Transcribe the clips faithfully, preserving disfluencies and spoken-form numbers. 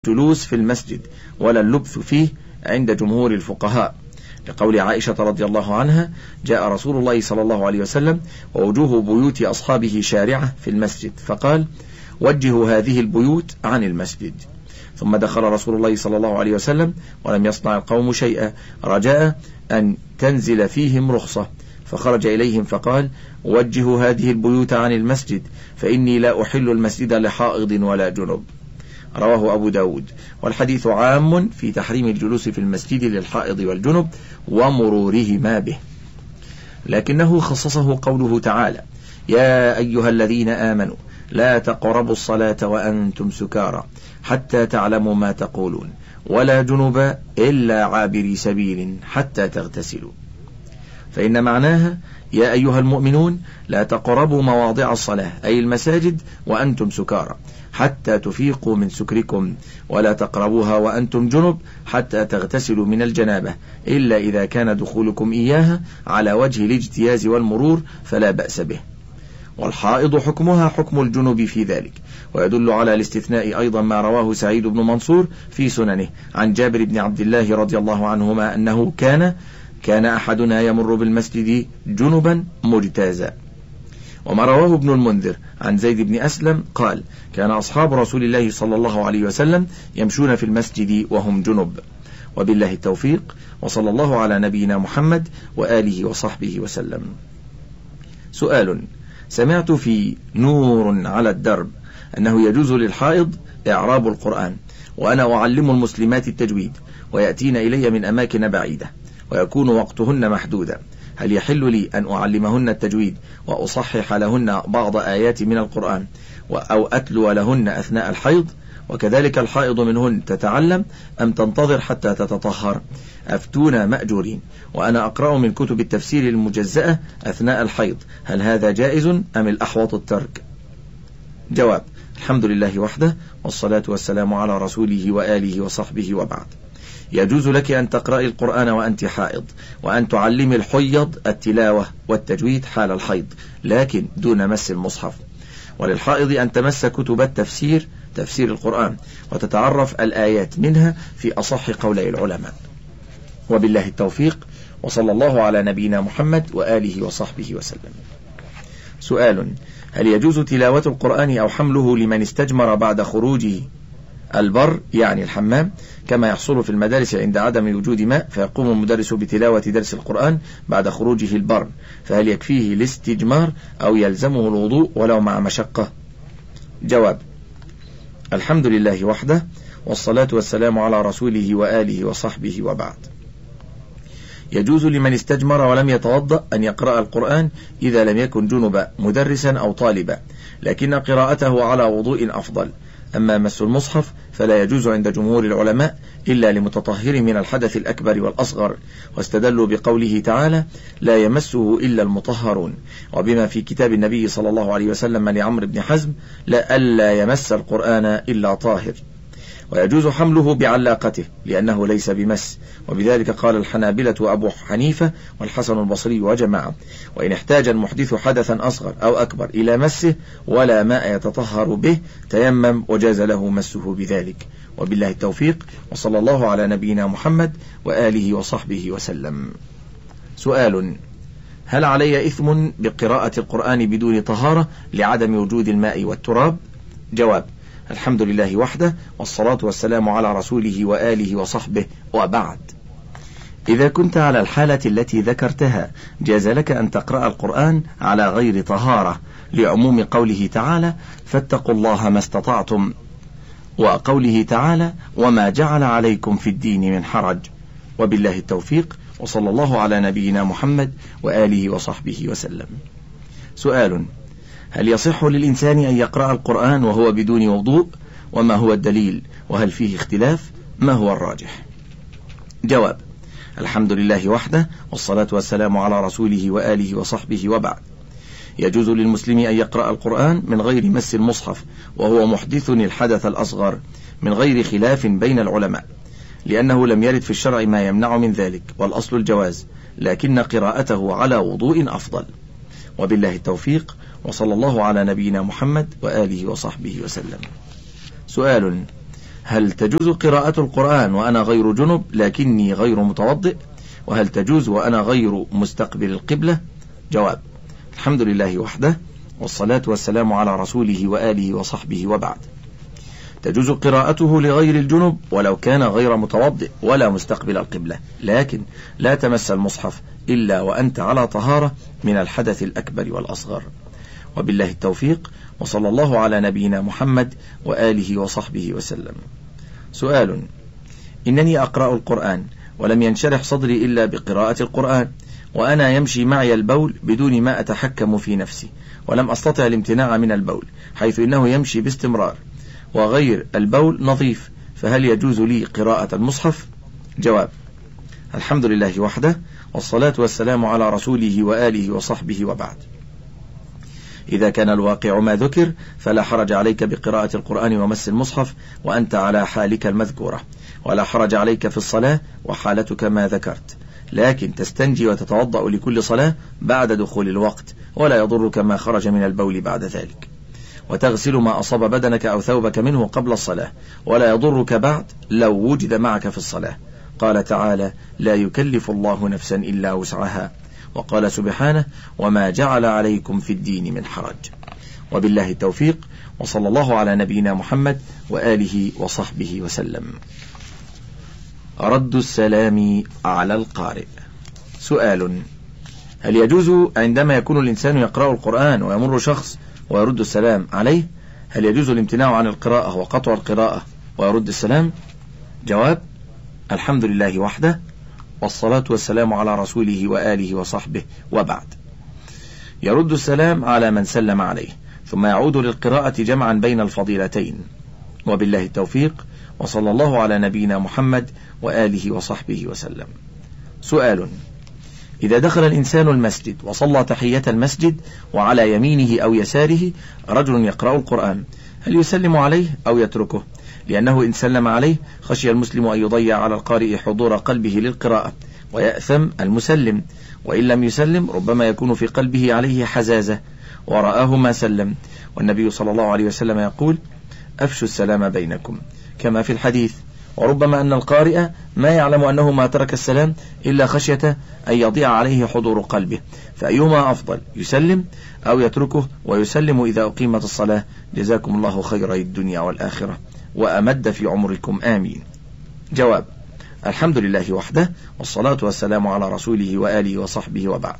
الجلوس في المسجد ولا اللبث فيه عند جمهور الفقهاء، لقول عائشة رضي الله عنها: جاء رسول الله صلى الله عليه وسلم ووجوه بيوت أصحابه شارعة في المسجد، فقال: وجهوا هذه البيوت عن المسجد. ثم دخل رسول الله صلى الله عليه وسلم ولم يصنع القوم شيئا رجاء أن تنزل فيهم رخصة، فخرج إليهم فقال: وجهوا هذه البيوت عن المسجد فإني لا أحل المسجد لحائض ولا جنب. رواه أبو داود. والحديث عام في تحريم الجلوس في المسجد للحائض والجنب ومرورهما به، لكنه خصصه قوله تعالى: يا أيها الذين آمنوا لا تقربوا الصلاة وأنتم سكارى حتى تعلموا ما تقولون ولا جنبا إلا عابري سبيل حتى تغتسلوا. فإن معناها: يا أيها المؤمنون لا تقربوا مواضع الصلاة أي المساجد وأنتم سكارى حتى تفيقوا من سكركم، ولا تقربوها وأنتم جنب حتى تغتسلوا من الجنابة، إلا إذا كان دخولكم إياها على وجه الاجتياز والمرور فلا بأس به. والحائض حكمها حكم الجنب في ذلك، ويدل على الاستثناء أيضا ما رواه سعيد بن منصور في سننه عن جابر بن عبد الله رضي الله عنهما أنه كان كان أحدنا يمر بالمسجد جنبا مجتازا. وما رواه ابن المنذر عن زيد بن أسلم قال: كان أصحاب رسول الله صلى الله عليه وسلم يمشون في المسجد وهم جنب. وبالله التوفيق، وصلى الله على نبينا محمد وآله وصحبه وسلم. سؤال: سمعت في نور على الدرب أنه يجوز للحائض إعراب القرآن، وأنا أعلم المسلمات التجويد ويأتين إلي من أماكن بعيدة ويكون وقتهن محدودا، هل يحل لي أن أعلمهن التجويد وأصحح لهن بعض آيات من القرآن أو أتلو لهن أثناء الحيض؟ وكذلك الحائض منهن تتعلم أم تنتظر حتى تتطهر؟ أفتونا مأجورين، وأنا أقرأ من كتب التفسير المجزأة أثناء الحيض، هل هذا جائز أم الأحوط الترك؟ جواب: الحمد لله وحده، والصلاة والسلام على رسوله وآله وصحبه وبعد. يجوز لك أن تقرأي القرآن وأنت حائض، وأن تعلمي الحيض التلاوة والتجويد حال الحيض، لكن دون مس المصحف. وللحائض أن تمس كتب التفسير تفسير القرآن وتتعرف الآيات منها في أصح قولي العلماء. وبالله التوفيق، وصلى الله على نبينا محمد وآله وصحبه وسلم. سؤال: هل يجوز تلاوة القرآن أو حمله لمن استجمر بعد خروجه البر يعني الحمام، كما يحصل في المدارس عند عدم وجود ماء فيقوم المدرس بتلاوة درس القرآن بعد خروجه البر، فهل يكفيه الاستجمار أو يلزمه الوضوء ولو مع مشقة؟ جواب: الحمد لله وحده، والصلاة والسلام على رسوله وآله وصحبه وبعد. يجوز لمن استجمر ولم يتوضأ أن يقرأ القرآن إذا لم يكن جنبا مدرسا أو طالبا، لكن قراءته على وضوء أفضل. أما مس المصحف فلا يجوز عند جمهور العلماء إلا لمتطهر من الحدث الأكبر والأصغر، واستدلوا بقوله تعالى: لا يمسه إلا المطهرون، وبما في كتاب النبي صلى الله عليه وسلم لعمرو بن حزم: لا ألا يمس القرآن إلا طاهر. ويجوز حمله بعلاقته لأنه ليس بمس، وبذلك قال الحنابلة وأبو حنيفة والحسن البصري وجماعة. وإن احتاج المحدث حدثا أصغر أو أكبر إلى مسه ولا ماء يتطهر به تيمم وجاز له مسه بذلك. وبالله التوفيق، وصلى الله على نبينا محمد وآله وصحبه وسلم. سؤال: هل علي إثم بقراءة القرآن بدون طهارة لعدم وجود الماء والتراب؟ جواب: الحمد لله وحده، والصلاة والسلام على رسوله وآله وصحبه وبعد. إذا كنت على الحالة التي ذكرتها جاز لك أن تقرأ القرآن على غير طهارة، لعموم قوله تعالى: فاتقوا الله ما استطعتم، وقوله تعالى: وما جعل عليكم في الدين من حرج. وبالله التوفيق، وصلى الله على نبينا محمد وآله وصحبه وسلم. سؤال: هل يصح للإنسان أن يقرأ القرآن وهو بدون وضوء؟ وما هو الدليل؟ وهل فيه اختلاف؟ ما هو الراجح؟ جواب: الحمد لله وحده، والصلاة والسلام على رسوله وآله وصحبه وبعد. يجوز للمسلم أن يقرأ القرآن من غير مس المصحف وهو محدث الحدث الأصغر من غير خلاف بين العلماء، لأنه لم يرد في الشرع ما يمنع من ذلك، والأصل الجواز، لكن قراءته على وضوء أفضل. وبالله التوفيق، وصلى الله على نبينا محمد وآله وصحبه وسلم. سؤال: هل تجوز قراءة القرآن وأنا غير جنب لكني غير متوضئ؟ وهل تجوز وأنا غير مستقبل القبلة؟ جواب: الحمد لله وحده، والصلاة والسلام على رسوله وآله وصحبه، وبعد. تجوز قراءته لغير الجنب ولو كان غير متوضئ ولا مستقبل القبلة، لكن لا تمس المصحف إلا وأنت على طهارة من الحدث الأكبر والأصغر. وبالله التوفيق، وصلى الله على نبينا محمد وآله وصحبه وسلم. سؤال: إنني أقرأ القرآن ولم ينشرح صدري إلا بقراءة القرآن، وأنا يمشي معي البول بدون ما أتحكم في نفسي، ولم أستطع الامتناع من البول حيث إنه يمشي باستمرار، وغير البول نظيف، فهل يجوز لي قراءة المصحف؟ جواب: الحمد لله وحده، والصلاة والسلام على رسوله وآله وصحبه، وبعد. إذا كان الواقع ما ذكر فلا حرج عليك بقراءة القرآن ومس المصحف وأنت على حالك المذكورة، ولا حرج عليك في الصلاة وحالتك ما ذكرت، لكن تستنجي وتتوضأ لكل صلاة بعد دخول الوقت، ولا يضرك ما خرج من البول بعد ذلك، وتغسل ما أصاب بدنك أو ثوبك منه قبل الصلاة، ولا يضرك بعد لو وجد معك في الصلاة. قال تعالى: لا يكلف الله نفسا إلا وسعها، وقال سبحانه: وما جعل عليكم في الدين من حرج. وبالله التوفيق، وصلى الله على نبينا محمد وآله وصحبه وسلم. رد السلام على القارئ. سؤال: هل يجوز عندما يكون الإنسان يقرأ القرآن ويمر شخص ويرد السلام عليه، هل يجوز الامتناع عن القراءة وقطع القراءة ويرد السلام؟ جواب: الحمد لله وحده، والصلاة والسلام على رسوله وآله وصحبه، وبعد. يرد السلام على من سلم عليه، ثم يعود للقراءة جمعا بين الفضيلتين. وبالله التوفيق، وصلى الله على نبينا محمد وآله وصحبه وسلم. سؤال: إذا دخل الإنسان المسجد وصلى تحية المسجد وعلى يمينه أو يساره رجل يقرأ القرآن، هل يسلم عليه أو يتركه؟ لأنه إن سلم عليه خشي المسلم أن يضيع على القارئ حضور قلبه للقراءة ويأثم المسلم، وإن لم يسلم ربما يكون في قلبه عليه حزازة ورآه ما سلم، والنبي صلى الله عليه وسلم يقول: أفشوا السلام بينكم، كما في الحديث. وربما أن القارئ ما يعلم أنه ما ترك السلام إلا خشية أن يضيع عليه حضور قلبه، فأيهما أفضل، يسلم أو يتركه ويسلم إذا أقيمت الصلاة؟ جزاكم الله خيري الدنيا والآخرة، وأمد في عمركم، آمين. جواب: الحمد لله وحده، والصلاة والسلام على رسوله وآله وصحبه، وبعد.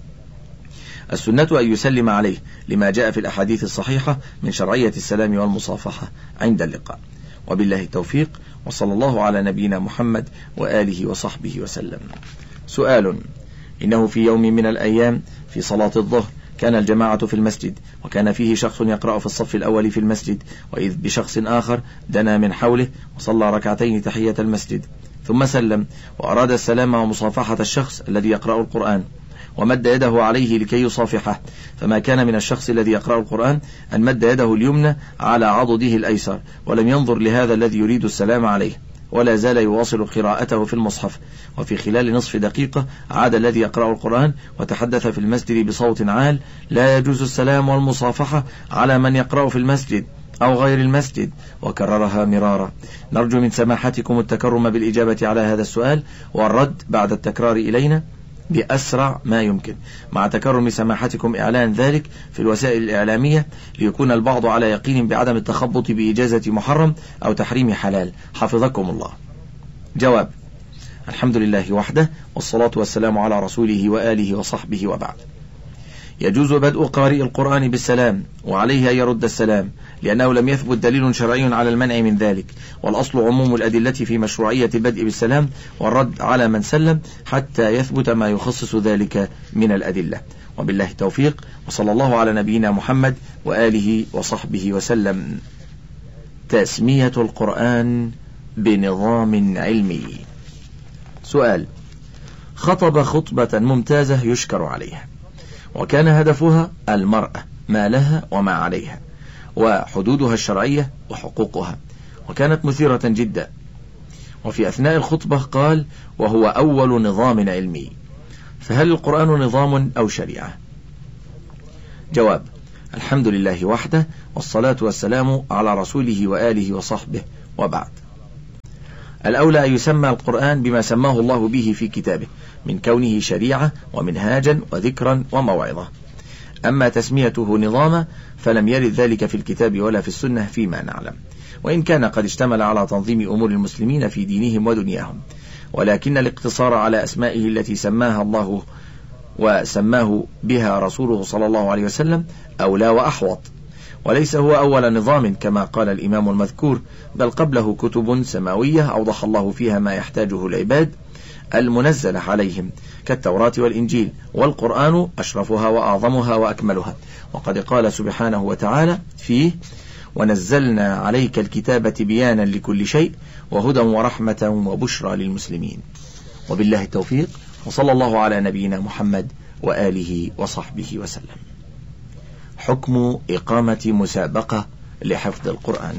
السنة أن يسلم عليه لما جاء في الأحاديث الصحيحة من شرعية السلام والمصافحة عند اللقاء. وبالله التوفيق، وصلى الله على نبينا محمد وآله وصحبه وسلم. سؤال: إنه في يوم من الأيام في صلاة الظهر كان الجماعة في المسجد، وكان فيه شخص يقرأ في الصف الأول في المسجد، وإذ بشخص آخر دنا من حوله وصلى ركعتين تحية المسجد، ثم سلم وأراد السلام ومصافحة الشخص الذي يقرأ القرآن، ومد يده عليه لكي يصافحه، فما كان من الشخص الذي يقرأ القرآن أن مد يده اليمنى على عضده الأيسر، ولم ينظر لهذا الذي يريد السلام عليه، ولا زال يواصل قراءته في المصحف. وفي خلال نصف دقيقة عاد الذي يقرأ القرآن وتحدث في المسجد بصوت عال: لا يجوز السلام والمصافحة على من يقرأ في المسجد أو غير المسجد، وكررها مرارا. نرجو من سماحتكم التكرم بالإجابة على هذا السؤال والرد بعد التكرار إلينا بأسرع ما يمكن، مع تكرم سماحتكم إعلان ذلك في الوسائل الإعلامية ليكون البعض على يقين بعدم التخبط بإجازة محرم أو تحريم حلال، حفظكم الله. جواب: الحمد لله وحده، والصلاة والسلام على رسوله وآله وصحبه، وبعد. يجوز بدء قارئ القرآن بالسلام، وعليه أن يرد السلام، لأنه لم يثبت دليل شرعي على المنع من ذلك، والأصل عموم الأدلة في مشروعية البدء بالسلام والرد على من سلم حتى يثبت ما يخصص ذلك من الأدلة. وبالله التوفيق، وصلى الله على نبينا محمد وآله وصحبه وسلم. تسمية القرآن بنظام علمي. سؤال: خطب خطبة ممتازة يشكر عليها، وكان هدفها المرأة ما لها وما عليها وحدودها الشرعية وحقوقها، وكانت مثيرة جدا. وفي أثناء الخطبة قال: وهو أول نظام علمي، فهل القرآن نظام أو شريعة؟ جواب: الحمد لله وحده، والصلاة والسلام على رسوله وآله وصحبه، وبعد. الأولى أن يسمى القرآن بما سماه الله به في كتابه من كونه شريعة ومنهاجا وذكرا وموعظة. أما تسميته نظاما فلم يرد ذلك في الكتاب ولا في السنة فيما نعلم، وإن كان قد اشتمل على تنظيم أمور المسلمين في دينهم ودنياهم، ولكن الاقتصار على أسمائه التي سماها الله وسماه بها رسوله صلى الله عليه وسلم أولى وأحوط. وليس هو أول نظام كما قال الإمام المذكور، بل قبله كتب سماوية أوضح الله فيها ما يحتاجه العباد المنزلة عليهم كالتوراة والإنجيل، والقرآن أشرفها وأعظمها وأكملها. وقد قال سبحانه وتعالى فيه: ونزلنا عليك الكتاب تبيانا لكل شيء وهدى ورحمة وبشرى للمسلمين. وبالله التوفيق، وصلى الله على نبينا محمد وآله وصحبه وسلم. حكم إقامة مسابقة لحفظ القرآن.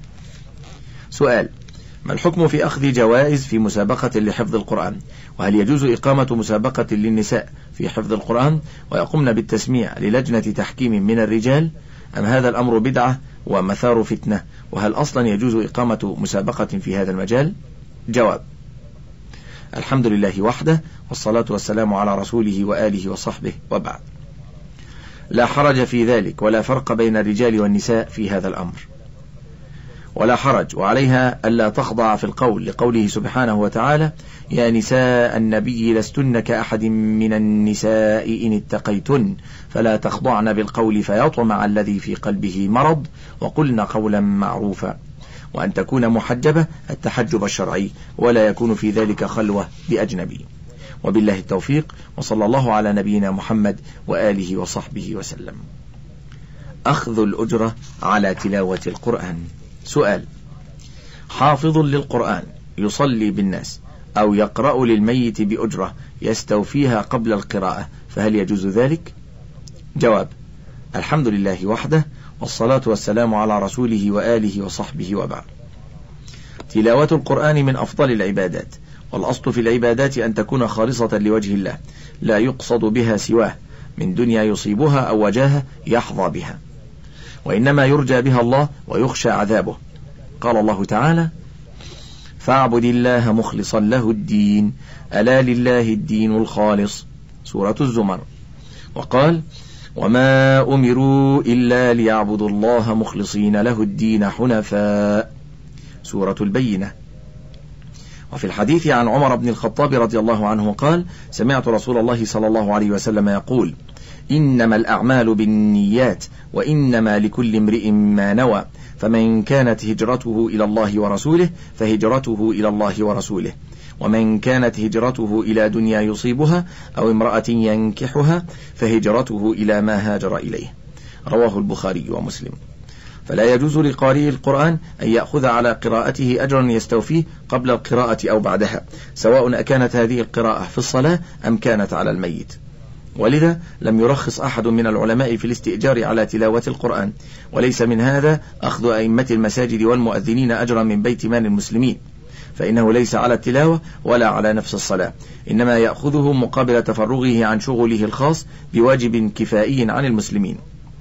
سؤال: ما الحكم في أخذ جوائز في مسابقة لحفظ القرآن؟ وهل يجوز إقامة مسابقة للنساء في حفظ القرآن ويقومن بالتسميع للجنة تحكيم من الرجال، أم هذا الأمر بدعة ومثار فتنة؟ وهل أصلا يجوز إقامة مسابقة في هذا المجال؟ جواب: الحمد لله وحده، والصلاة والسلام على رسوله وآله وصحبه، وبعد. لا حرج في ذلك، ولا فرق بين الرجال والنساء في هذا الأمر، ولا حرج، وعليها ألا تخضع في القول لقوله سبحانه وتعالى: يا نساء النبي لستن كأحد من النساء إن اتقيتن فلا تخضعن بالقول فيطمع الذي في قلبه مرض وقلن قولا معروفا. وأن تكون محجبة التحجب الشرعي، ولا يكون في ذلك خلوة بأجنبي. وبالله التوفيق، وصلى الله على نبينا محمد وآله وصحبه وسلم. أخذ الأجرة على تلاوة القرآن. سؤال: حافظ للقرآن يصلي بالناس أو يقرأ للميت بأجرة يستوفيها قبل القراءة، فهل يجوز ذلك؟ جواب: الحمد لله وحده، والصلاة والسلام على رسوله وآله وصحبه، وبعد. تلاوة القرآن من أفضل العبادات، والأصل في العبادات أن تكون خالصة لوجه الله لا يقصد بها سواه من دنيا يصيبها أو وجاهة يحظى بها، وإنما يرجى بها الله ويخشى عذابه. قال الله تعالى: فاعبد الله مخلصا له الدين ألا لله الدين الخالص، سورة الزمر. وقال: وما أمروا إلا ليعبدوا الله مخلصين له الدين حنفاء، سورة البينة. وفي الحديث عن عمر بن الخطاب رضي الله عنه قال: سمعت رسول الله صلى الله عليه وسلم يقول: إنما الأعمال بالنيات وإنما لكل امرئ ما نوى، فمن كانت هجرته إلى الله ورسوله فهجرته إلى الله ورسوله، ومن كانت هجرته إلى دنيا يصيبها أو امرأة ينكحها فهجرته إلى ما هاجر إليه. رواه البخاري ومسلم. فلا يجوز لقارئ القرآن أن يأخذ على قراءته أجرا يستوفيه قبل القراءة أو بعدها، سواء أكانت هذه القراءة في الصلاة أم كانت على الميت. ولذا لم يرخص أحد من العلماء في الاستئجار على تلاوة القرآن، وليس من هذا أخذ أئمة المساجد والمؤذنين أجرا من بيت مال المسلمين، فإنه ليس على التلاوة ولا على نفس الصلاة، إنما يأخذه مقابل تفرغه عن شغله الخاص بواجب كفائي عن المسلمين.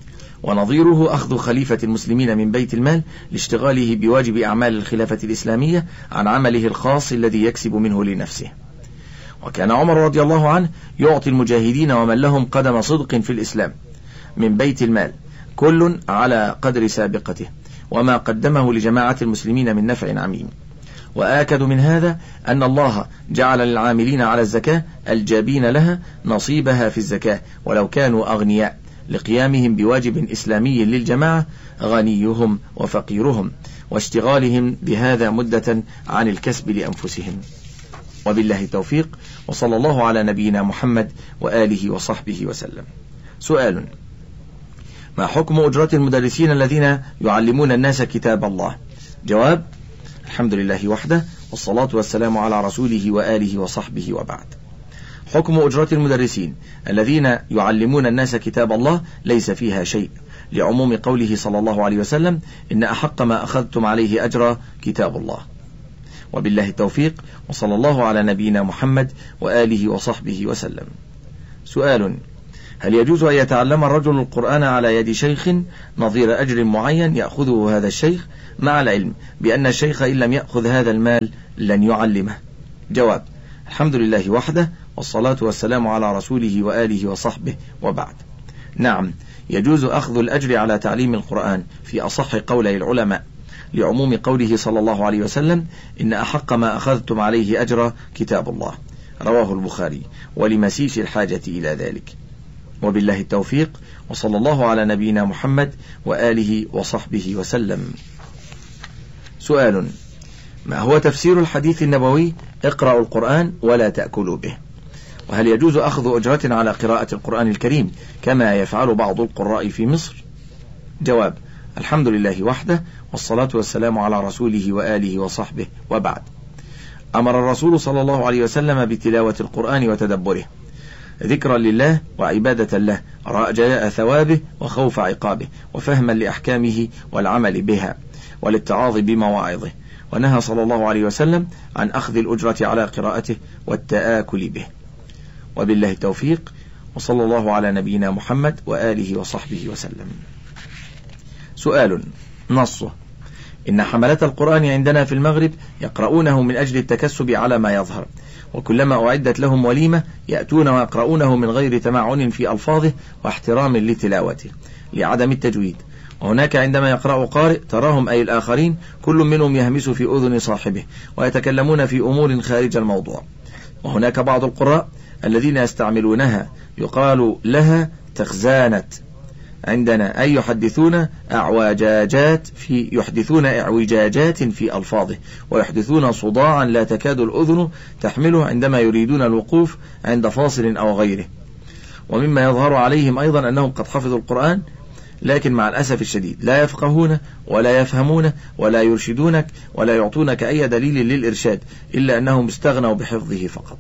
ونظيره أخذ خليفة المسلمين من بيت المال لاشتغاله بواجب أعمال الخلافة الإسلامية عن عمله الخاص الذي يكسب منه لنفسه. وكان عمر رضي الله عنه يعطي المجاهدين ومن لهم قدم صدق في الإسلام من بيت المال كل على قدر سابقته وما قدمه لجماعة المسلمين من نفع عميم. وآكد من هذا أن الله جعل للعاملين على الزكاة الجابين لها نصيبها في الزكاة ولو كانوا أغنياء، لقيامهم بواجب إسلامي للجماعة غنيهم وفقيرهم، واشتغالهم بهذا مدة عن الكسب لأنفسهم. وبالله التوفيق، وصلى الله على نبينا محمد وآله وصحبه وسلم. سؤال: ما حكم أجرة المدرسين الذين يعلمون الناس كتاب الله؟ جواب: الحمد لله وحده، والصلاة والسلام على رسوله وآله وصحبه، وبعد. حكم أجرة المدرسين الذين يعلمون الناس كتاب الله ليس فيها شيء، لعموم قوله صلى الله عليه وسلم: إن أحق ما أخذتم عليه أجرا كتاب الله. وبالله التوفيق، وصلى الله على نبينا محمد وآله وصحبه وسلم. سؤال: هل يجوز أن يتعلم الرجل القرآن على يد شيخ نظير أجر معين يأخذه هذا الشيخ، مع العلم بأن الشيخ إن لم يأخذ هذا المال لن يعلمه؟ جواب: الحمد لله وحده، والصلاة والسلام على رسوله وآله وصحبه، وبعد. نعم، يجوز أخذ الأجر على تعليم القرآن في أصح قولي العلماء، لعموم قوله صلى الله عليه وسلم: إن أحق ما أخذتم عليه أجرا كتاب الله، رواه البخاري، ولمسيس الحاجة إلى ذلك. وبالله التوفيق، وصلى الله على نبينا محمد وآله وصحبه وسلم. سؤال: ما هو تفسير الحديث النبوي اقرأوا القرآن ولا تأكلوا به؟ وهل يجوز أخذ أجرة على قراءة القرآن الكريم كما يفعل بعض القراء في مصر؟ جواب: الحمد لله وحده، والصلاة والسلام على رسوله وآله وصحبه، وبعد. أمر الرسول صلى الله عليه وسلم بتلاوة القرآن وتدبره، ذكرا لله وعبادة له، رجاء ثوابه وخوف عقابه، وفهما لأحكامه والعمل بها، والاتعاظ بمواعظه. ونهى صلى الله عليه وسلم عن أخذ الأجرة على قراءته والتآكل به. وبالله التوفيق، وصلى الله على نبينا محمد وآله وصحبه وسلم. سؤال نصه: إن حملة القرآن عندنا في المغرب يقرؤونه من أجل التكسب على ما يظهر، وكلما أعدت لهم وليمة يأتون ويقرؤونه من غير تمعن في ألفاظه واحترام لتلاوته لعدم التجويد. وهناك عندما يقرأ قارئ تراهم أي الآخرين كل منهم يهمس في أذن صاحبه ويتكلمون في أمور خارج الموضوع. وهناك بعض القراء الذين يستعملونها يقال لها تخزانة عندنا، أي يحدثون أعوجاجات في يحدثون إعوجاجات في ألفاظه، ويحدثون صداعا لا تكاد الأذن تحمله عندما يريدون الوقوف عند فاصل أو غيره. ومما يظهر عليهم أيضا أنهم قد حفظوا القرآن، لكن مع الأسف الشديد لا يفقهون ولا يفهمون ولا يرشدونك ولا يعطونك أي دليل للإرشاد، إلا أنهم استغنوا بحفظه فقط.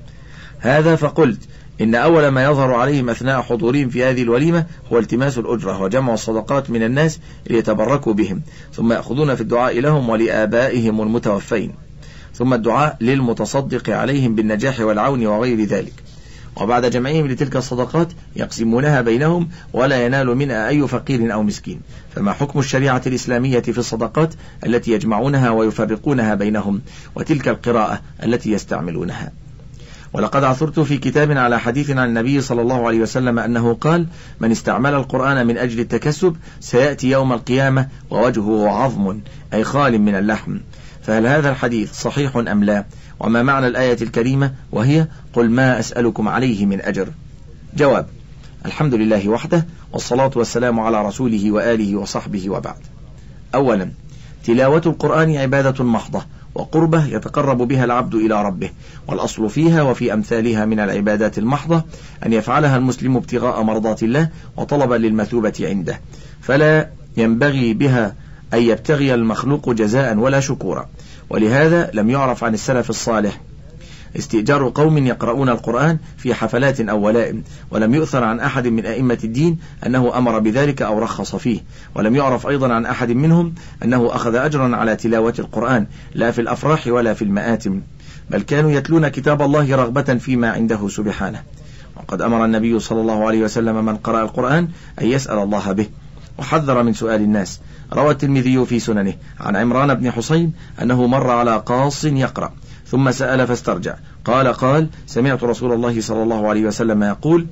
هذا فقلت إن أول ما يظهر عليهم أثناء حضورهم في هذه الوليمة هو التماس الأجرة وجمع الصدقات من الناس ليتبركوا بهم، ثم يأخذون في الدعاء لهم ولآبائهم المتوفين، ثم الدعاء للمتصدق عليهم بالنجاح والعون وغير ذلك. وبعد جمعهم لتلك الصدقات يقسمونها بينهم ولا ينال منها أي فقير أو مسكين. فما حكم الشريعة الإسلامية في الصدقات التي يجمعونها ويفرقونها بينهم، وتلك القراءة التي يستعملونها؟ ولقد عثرت في كتاب على حديث عن النبي صلى الله عليه وسلم أنه قال: من استعمل القرآن من أجل التكسب سيأتي يوم القيامة ووجهه عظم، أي خال من اللحم. فهل هذا الحديث صحيح أم لا؟ وما معنى الآية الكريمة وهي: قل ما أسألكم عليه من أجر؟ جواب: الحمد لله وحده، والصلاة والسلام على رسوله وآله وصحبه، وبعد. أولا، تلاوة القرآن عبادة محضة وقربة يتقرب بها العبد إلى ربه، والأصل فيها وفي أمثالها من العبادات المحضة أن يفعلها المسلم ابتغاء مرضات الله وطلبا للمثوبة عنده، فلا ينبغي بها أن يبتغي المخلوق جزاء ولا شكورا. ولهذا لم يعرف عن السلف الصالح استئجار قوم يقرؤون القرآن في حفلات أو ولائم، ولم يؤثر عن أحد من أئمة الدين أنه أمر بذلك أو رخص فيه، ولم يعرف أيضا عن أحد منهم أنه أخذ أجرا على تلاوة القرآن لا في الأفراح ولا في المآتم، بل كانوا يتلون كتاب الله رغبة فيما عنده سبحانه. وقد أمر النبي صلى الله عليه وسلم من قرأ القرآن أن يسأل الله به، وحذر من سؤال الناس. روى الترمذي في سننه عن عمران بن حسين أنه مر على قاص يقرأ ثم سأل فاسترجع، قال قال سمعت رسول الله صلى الله عليه وسلم يقول: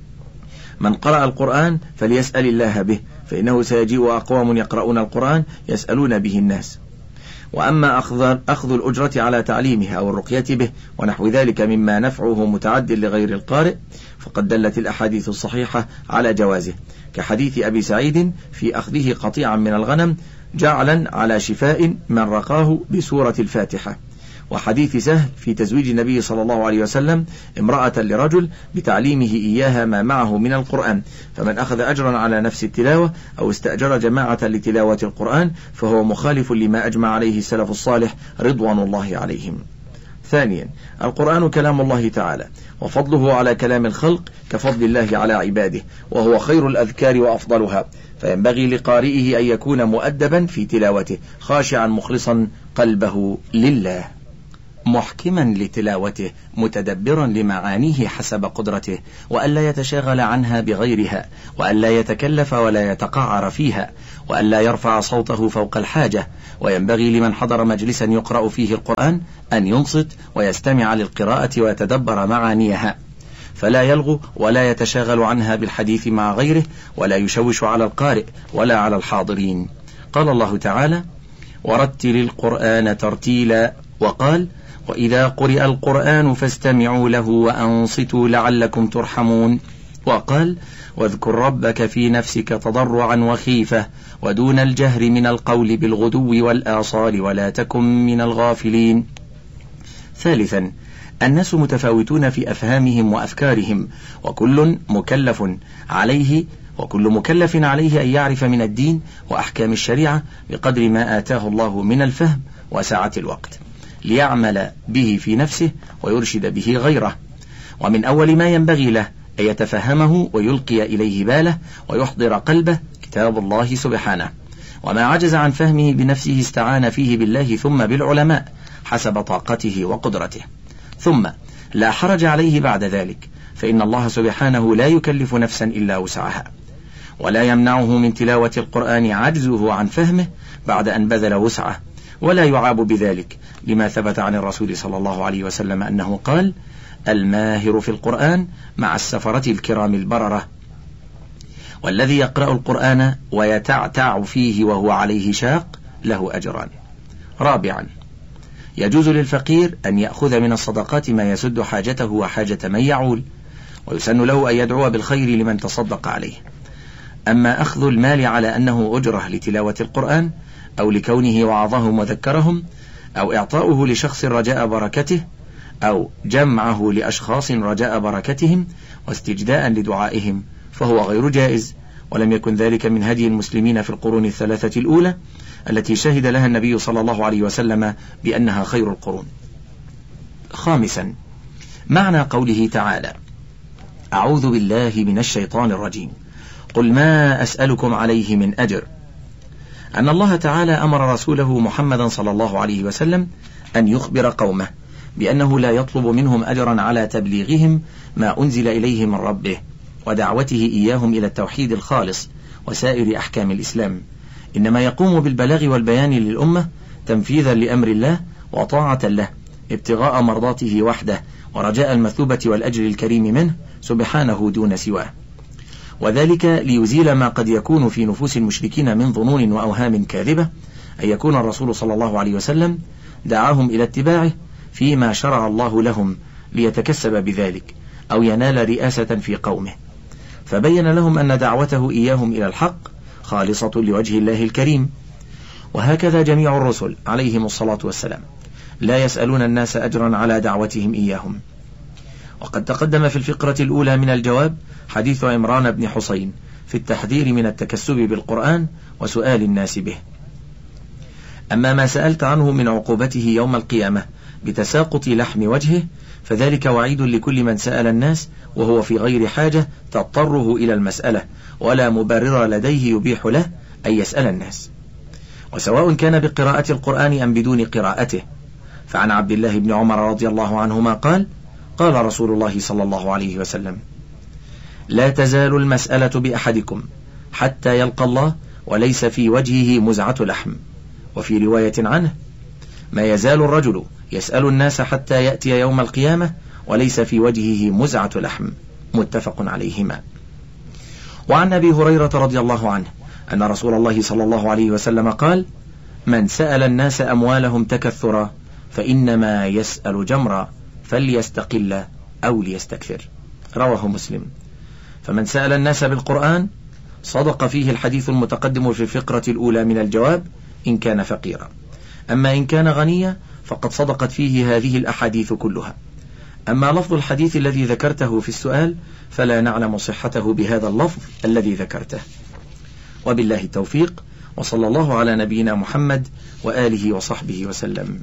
من قرأ القرآن فليسأل الله به، فإنه سيجيء أقوام يقرؤون القرآن يسألون به الناس. وأما أخذ, أخذ الأجرة على تعليمه أو الرقية به ونحو ذلك مما نفعه متعد لغير القارئ، فقد دلت الأحاديث الصحيحة على جوازه، كحديث أبي سعيد في أخذه قطيعا من الغنم جعلا على شفاء من رقاه بسورة الفاتحة، وحديث سهل في تزويج النبي صلى الله عليه وسلم امرأة لرجل بتعليمه إياها ما معه من القرآن، فمن أخذ أجرا على نفس التلاوة أو استأجر جماعة لتلاوة القرآن فهو مخالف لما أجمع عليه السلف الصالح رضوان الله عليهم. ثانيا، القرآن كلام الله تعالى، وفضله على كلام الخلق كفضل الله على عباده، وهو خير الأذكار وأفضلها، فينبغي لقارئه أن يكون مؤدبا في تلاوته خاشعا مخلصا قلبه لله. محكما لتلاوته متدبرا لمعانيه حسب قدرته، وألا يتشاغل عنها بغيرها، وألا يتكلف ولا يتقعر فيها، وألا يرفع صوته فوق الحاجة. وينبغي لمن حضر مجلسا يقرأ فيه القرآن أن ينصت ويستمع للقراءة ويتدبر معانيها، فلا يلغو ولا يتشاغل عنها بالحديث مع غيره، ولا يشوش على القارئ ولا على الحاضرين. قال الله تعالى: ورتل القرآن ترتيلا، وقال: وإذا قرئ القرآن فاستمعوا له وأنصتوا لعلكم ترحمون، وقال: واذكر ربك في نفسك تضرعا وخيفة ودون الجهر من القول بالغدو والآصال ولا تكن من الغافلين. ثالثا، الناس متفاوتون في أفهامهم وأفكارهم، وكل مكلف عليه وكل مكلف عليه أن يعرف من الدين وأحكام الشريعة بقدر ما آتاه الله من الفهم وسعة الوقت، ليعمل به في نفسه ويرشد به غيره. ومن أول ما ينبغي له أن يتفهمه ويلقي إليه باله ويحضر قلبه كتاب الله سبحانه، وما عجز عن فهمه بنفسه استعان فيه بالله ثم بالعلماء حسب طاقته وقدرته. ثم لا حرج عليه بعد ذلك، فإن الله سبحانه لا يكلف نفسا إلا وسعها، ولا يمنعه من تلاوة القرآن عجزه عن فهمه بعد أن بذل وسعه، ولا يعاب بذلك، لما ثبت عن الرسول صلى الله عليه وسلم أنه قال: الماهر في القرآن مع السفرة الكرام البررة، والذي يقرأ القرآن ويتعتع فيه وهو عليه شاق له أجران. رابعا، يجوز للفقير أن يأخذ من الصدقات ما يسد حاجته وحاجة من يعول، ويسن له أن يدعو بالخير لمن تصدق عليه. أما أخذ المال على أنه أجرة لتلاوة القرآن أو لكونه وعظهم وذكرهم، أو إعطاؤه لشخص رجاء بركته، أو جمعه لأشخاص رجاء بركتهم واستجداء لدعائهم، فهو غير جائز، ولم يكن ذلك من هدي المسلمين في القرون الثلاثة الأولى التي شهد لها النبي صلى الله عليه وسلم بأنها خير القرون. خامسا، معنى قوله تعالى: أعوذ بالله من الشيطان الرجيم، قل ما أسألكم عليه من أجر، أن الله تعالى أمر رسوله محمدا صلى الله عليه وسلم أن يخبر قومه بأنه لا يطلب منهم أجرا على تبليغهم ما أنزل إليه من ربه ودعوته إياهم إلى التوحيد الخالص وسائر أحكام الإسلام، إنما يقوم بالبلاغ والبيان للأمة تنفيذا لأمر الله وطاعة له، ابتغاء مرضاته وحده ورجاء المثوبة والأجر الكريم منه سبحانه دون سواه، وذلك ليزيل ما قد يكون في نفوس المشركين من ظنون وأوهام كاذبة، أن يكون الرسول صلى الله عليه وسلم دعاهم إلى اتباعه فيما شرع الله لهم ليتكسب بذلك أو ينال رئاسة في قومه، فبين لهم أن دعوته إياهم إلى الحق خالصة لوجه الله الكريم. وهكذا جميع الرسل عليهم الصلاة والسلام لا يسألون الناس أجرا على دعوتهم إياهم. وقد تقدم في الفقرة الأولى من الجواب حديث عمران بن حسين في التحذير من التكسب بالقرآن وسؤال الناس به. أما ما سألت عنه من عقوبته يوم القيامة بتساقط لحم وجهه، فذلك وعيد لكل من سأل الناس وهو في غير حاجة تضطره إلى المسألة، ولا مبرر لديه يبيح له أن يسأل الناس، وسواء كان بقراءة القرآن أم بدون قراءته. فعن عبد الله بن عمر رضي الله عنهما قال: قال رسول الله صلى الله عليه وسلم: لا تزال المسألة بأحدكم حتى يلقى الله وليس في وجهه مزعة لحم. وفي رواية عنه: ما يزال الرجل يسأل الناس حتى يأتي يوم القيامة وليس في وجهه مزعة لحم. متفق عليهما. وعن أبي هريرة رضي الله عنه أن رسول الله صلى الله عليه وسلم قال: من سأل الناس أموالهم تكثرا فإنما يسأل جمرا فليستقل أو ليستكثر. رواه مسلم. فمن سأل الناس بالقرآن صدق فيه الحديث المتقدم في الفقرة الأولى من الجواب إن كان فقيرا، أما إن كان غنيا فقد صدقت فيه هذه الأحاديث كلها. أما لفظ الحديث الذي ذكرته في السؤال فلا نعلم صحته بهذا اللفظ الذي ذكرته. وبالله التوفيق، وصلى الله على نبينا محمد وآله وصحبه وسلم.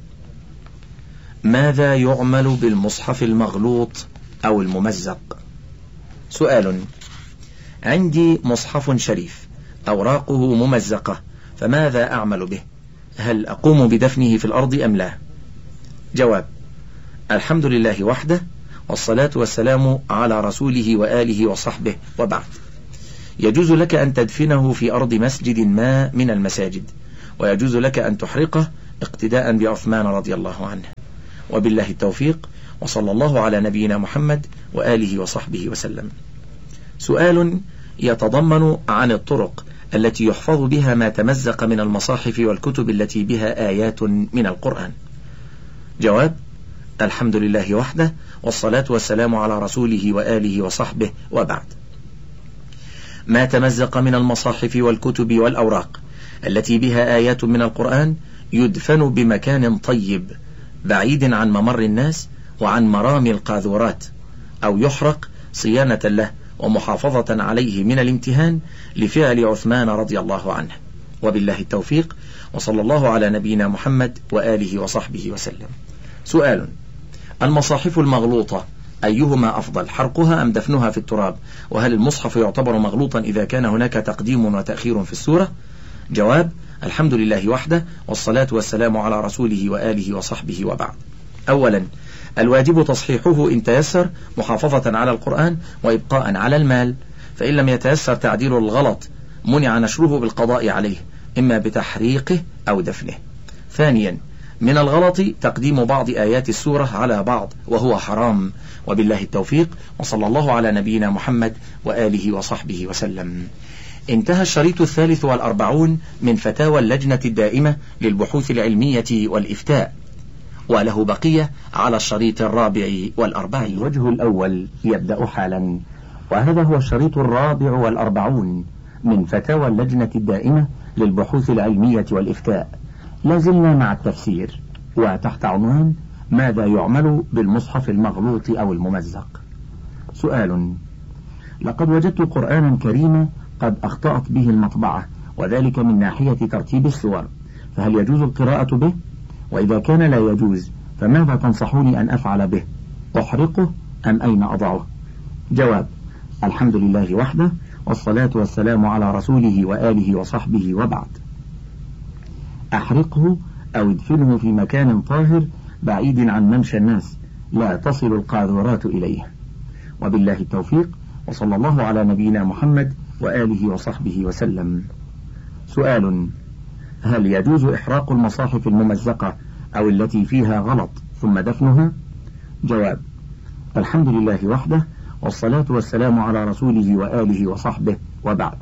ماذا يعمل بالمصحف المغلوط أو الممزق؟ سؤال: عندي مصحف شريف أوراقه ممزقة، فماذا أعمل به؟ هل أقوم بدفنه في الأرض أم لا؟ جواب: الحمد لله وحده، والصلاة والسلام على رسوله وآله وصحبه، وبعد. يجوز لك أن تدفنه في أرض مسجد ما من المساجد، ويجوز لك أن تحرقه اقتداء بعثمان رضي الله عنه، وبالله التوفيق، وصلى الله على نبينا محمد وآله وصحبه وسلم. سؤال يتضمن عن الطرق التي يحفظ بها ما تمزق من المصاحف والكتب التي بها آيات من القرآن. جواب: الحمد لله وحده، والصلاة والسلام على رسوله وآله وصحبه، وبعد. ما تمزق من المصاحف والكتب والأوراق التي بها آيات من القرآن يدفن بمكان طيب بعيد عن ممر الناس وعن مرامي القاذورات، أو يحرق صيانة له ومحافظة عليه من الامتهان لفعل عثمان رضي الله عنه، وبالله التوفيق، وصلى الله على نبينا محمد وآله وصحبه وسلم. سؤال: المصاحف المغلوطة أيهما أفضل، حرقها أم دفنها في التراب؟ وهل المصحف يعتبر مغلوطا إذا كان هناك تقديم وتأخير في السورة؟ جواب: الحمد لله وحده، والصلاة والسلام على رسوله وآله وصحبه، وبعد. أولا، الواجب تصحيحه إن تيسر محافظة على القرآن وإبقاء على المال، فإن لم يتيسر تعديل الغلط منع نشره بالقضاء عليه، إما بتحريقه أو دفنه. ثانيا، من الغلط تقديم بعض آيات السورة على بعض، وهو حرام، وبالله التوفيق، وصلى الله على نبينا محمد وآله وصحبه وسلم. انتهى الشريط الثالث والأربعون من فتاوى اللجنة الدائمة للبحوث العلمية والإفتاء، وله بقية على الشريط الرابع والأربعين. الوجه الأول يبدأ حالا، وهذا هو الشريط الرابع والأربعون من فتاوى اللجنة الدائمة للبحوث العلمية والإفتاء. لازلنا مع التفسير، وتحت عنوان: ماذا يعمل بالمصحف المغلوط أو الممزق؟ سؤال: لقد وجدت قرآنا كريما قد أخطأت به المطبعة، وذلك من ناحية ترتيب السور، فهل يجوز القراءة به؟ وإذا كان لا يجوز فماذا تنصحوني أن أفعل به؟ أحرقه أم أين أضعه؟ جواب: الحمد لله وحده، والصلاة والسلام على رسوله وآله وصحبه، وبعد. أحرقه أو ادفنه في مكان طاهر بعيد عن ممشى الناس لا تصل القاذورات إليه، وبالله التوفيق، وصلى الله على نبينا محمد وآله وصحبه وسلم. سؤال: هل يجوز إحراق المصاحف الممزقة أو التي فيها غلط ثم دفنها؟ جواب: الحمد لله وحده، والصلاة والسلام على رسوله وآله وصحبه، وبعد.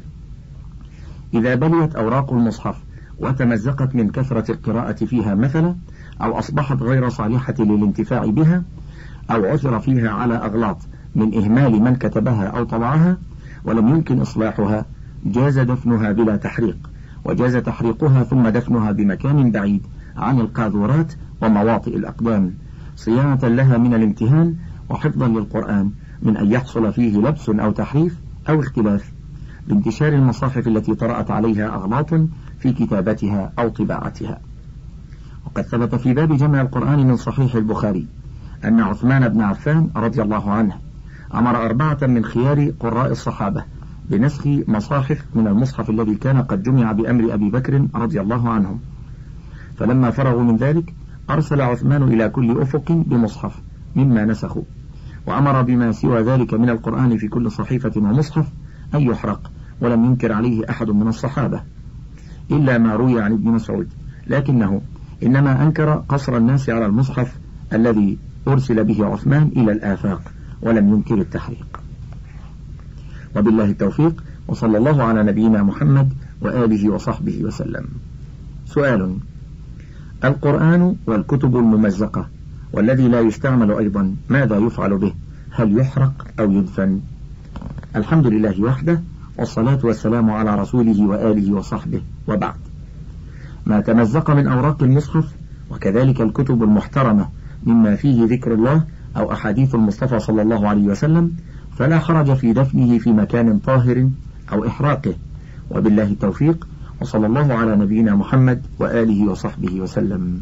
إذا بليت أوراق المصحف وتمزقت من كثرة القراءة فيها مثلا، أو أصبحت غير صالحة للانتفاع بها، أو عثر فيها على أغلاط من إهمال من كتبها أو طبعها ولم يمكن إصلاحها، جاز دفنها بلا تحريق، وجاز تحريقها ثم دفنها بمكان بعيد عن القاذورات ومواطئ الأقدام، صيانة لها من الامتهان وحفظا للقرآن من أن يحصل فيه لبس أو تحريف أو اختلاف، بانتشار المصاحف التي طرأت عليها أغلاط في كتابتها أو طباعتها. وقد ثبت في باب جمع القرآن من صحيح البخاري أن عثمان بن عفان رضي الله عنه أمر أربعة من خيار قراء الصحابة بنسخ مصاحف من المصحف الذي كان قد جمع بأمر أبي بكر رضي الله عنهم، فلما فرغوا من ذلك أرسل عثمان إلى كل أفق بمصحف مما نسخوا، وأمر بما سوى ذلك من القرآن في كل صحيفة ومصحف أن يحرق، ولم ينكر عليه أحد من الصحابة إلا ما روي عن ابن مسعود، لكنه إنما أنكر قصر الناس على المصحف الذي أرسل به عثمان إلى الآفاق، ولم ينكر التحريق. وبالله التوفيق، وصلى الله على نبينا محمد وآله وصحبه وسلم. سؤال: القرآن والكتب الممزقة والذي لا يستعمل أيضا ماذا يفعل به؟ هل يحرق أو يدفن؟ الحمد لله وحده، والصلاة والسلام على رسوله وآله وصحبه، وبعد. ما تمزق من أوراق المصحف وكذلك الكتب المحترمة مما فيه ذكر الله أو أحاديث المصطفى صلى الله عليه وسلم، فلا حرج في دفنه في مكان طاهر أو إحراقه، وبالله التوفيق، وصلى الله على نبينا محمد وآله وصحبه وسلم.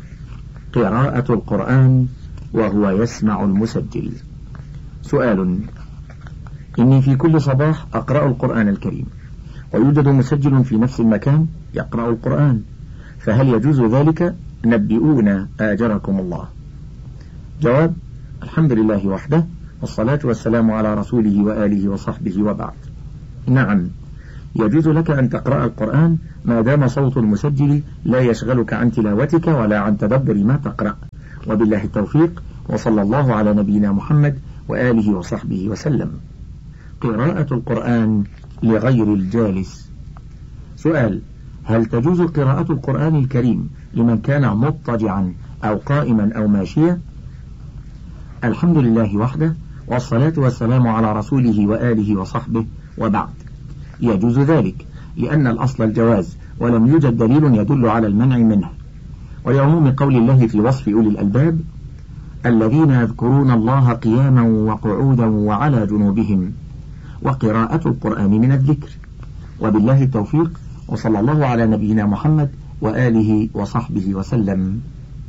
قراءة القرآن وهو يسمع المسجل. سؤال: إني في كل صباح أقرأ القرآن الكريم، ويوجد مسجل في نفس المكان يقرأ القرآن، فهل يجوز ذلك؟ نبئونا آجركم الله. جواب: الحمد لله وحده، والصلاة والسلام على رسوله وآله وصحبه، وبعد. نعم، يجوز لك أن تقرأ القرآن ما دام صوت المسجل لا يشغلك عن تلاوتك ولا عن تدبر ما تقرأ، وبالله التوفيق، وصلى الله على نبينا محمد وآله وصحبه وسلم. قراءة القرآن لغير الجالس. سؤال: هل تجوز قراءة القرآن الكريم لمن كان مضطجعا أو قائما أو ماشيا؟ الحمد لله وحده، والصلاة والسلام على رسوله وآله وصحبه، وبعد. يجوز ذلك لأن الأصل الجواز، ولم يوجد دليل يدل على المنع منه، ولعموم قول الله في وصف أولي الألباب: الذين يذكرون الله قياما وقعودا وعلى جنوبهم. وقراءة القرآن من الذكر. وبالله التوفيق، وصلى الله على نبينا محمد وآله وصحبه وسلم.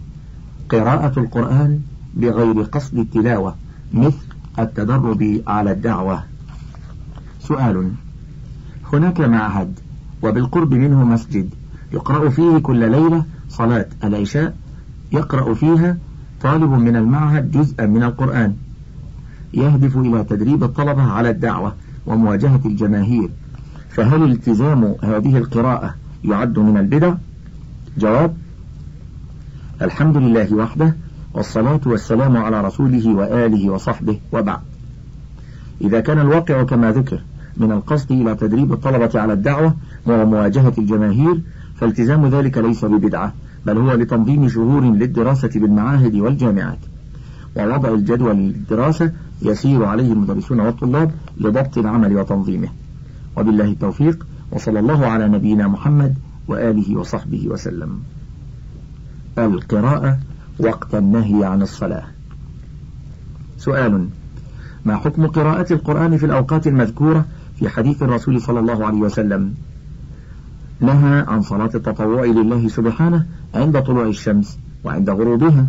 قراءة القرآن بغير قصد التلاوة، مثل التدرب على الدعوة. سؤال: هناك معهد وبالقرب منه مسجد يقرأ فيه كل ليلة صلاة العشاء، يقرأ فيها طالب من المعهد جزءا من القرآن، يهدف إلى تدريب الطلبة على الدعوة ومواجهة الجماهير، فهل التزام هذه القراءة يعد من البدع؟ جواب: الحمد لله وحده، والصلاة والسلام على رسوله وآله وصحبه، وبعد. إذا كان الواقع كما ذكر من القصد إلى تدريب الطلبة على الدعوة ومواجهة الجماهير، فالتزام ذلك ليس ببدعة، بل هو لتنظيم شهور للدراسة بالمعاهد والجامعات، ووضع الجدول للدراسة يسير عليه المدرسون والطلاب لضبط العمل وتنظيمه. وبالله التوفيق، وصلى الله على نبينا محمد وآله وصحبه وسلم. القراءة وقت النهي عن الصلاة. سؤال: ما حكم قراءة القرآن في الأوقات المذكورة في حديث الرسول صلى الله عليه وسلم؟ نهى عن صلاة التطوع لله سبحانه عند طلوع الشمس وعند غروبها.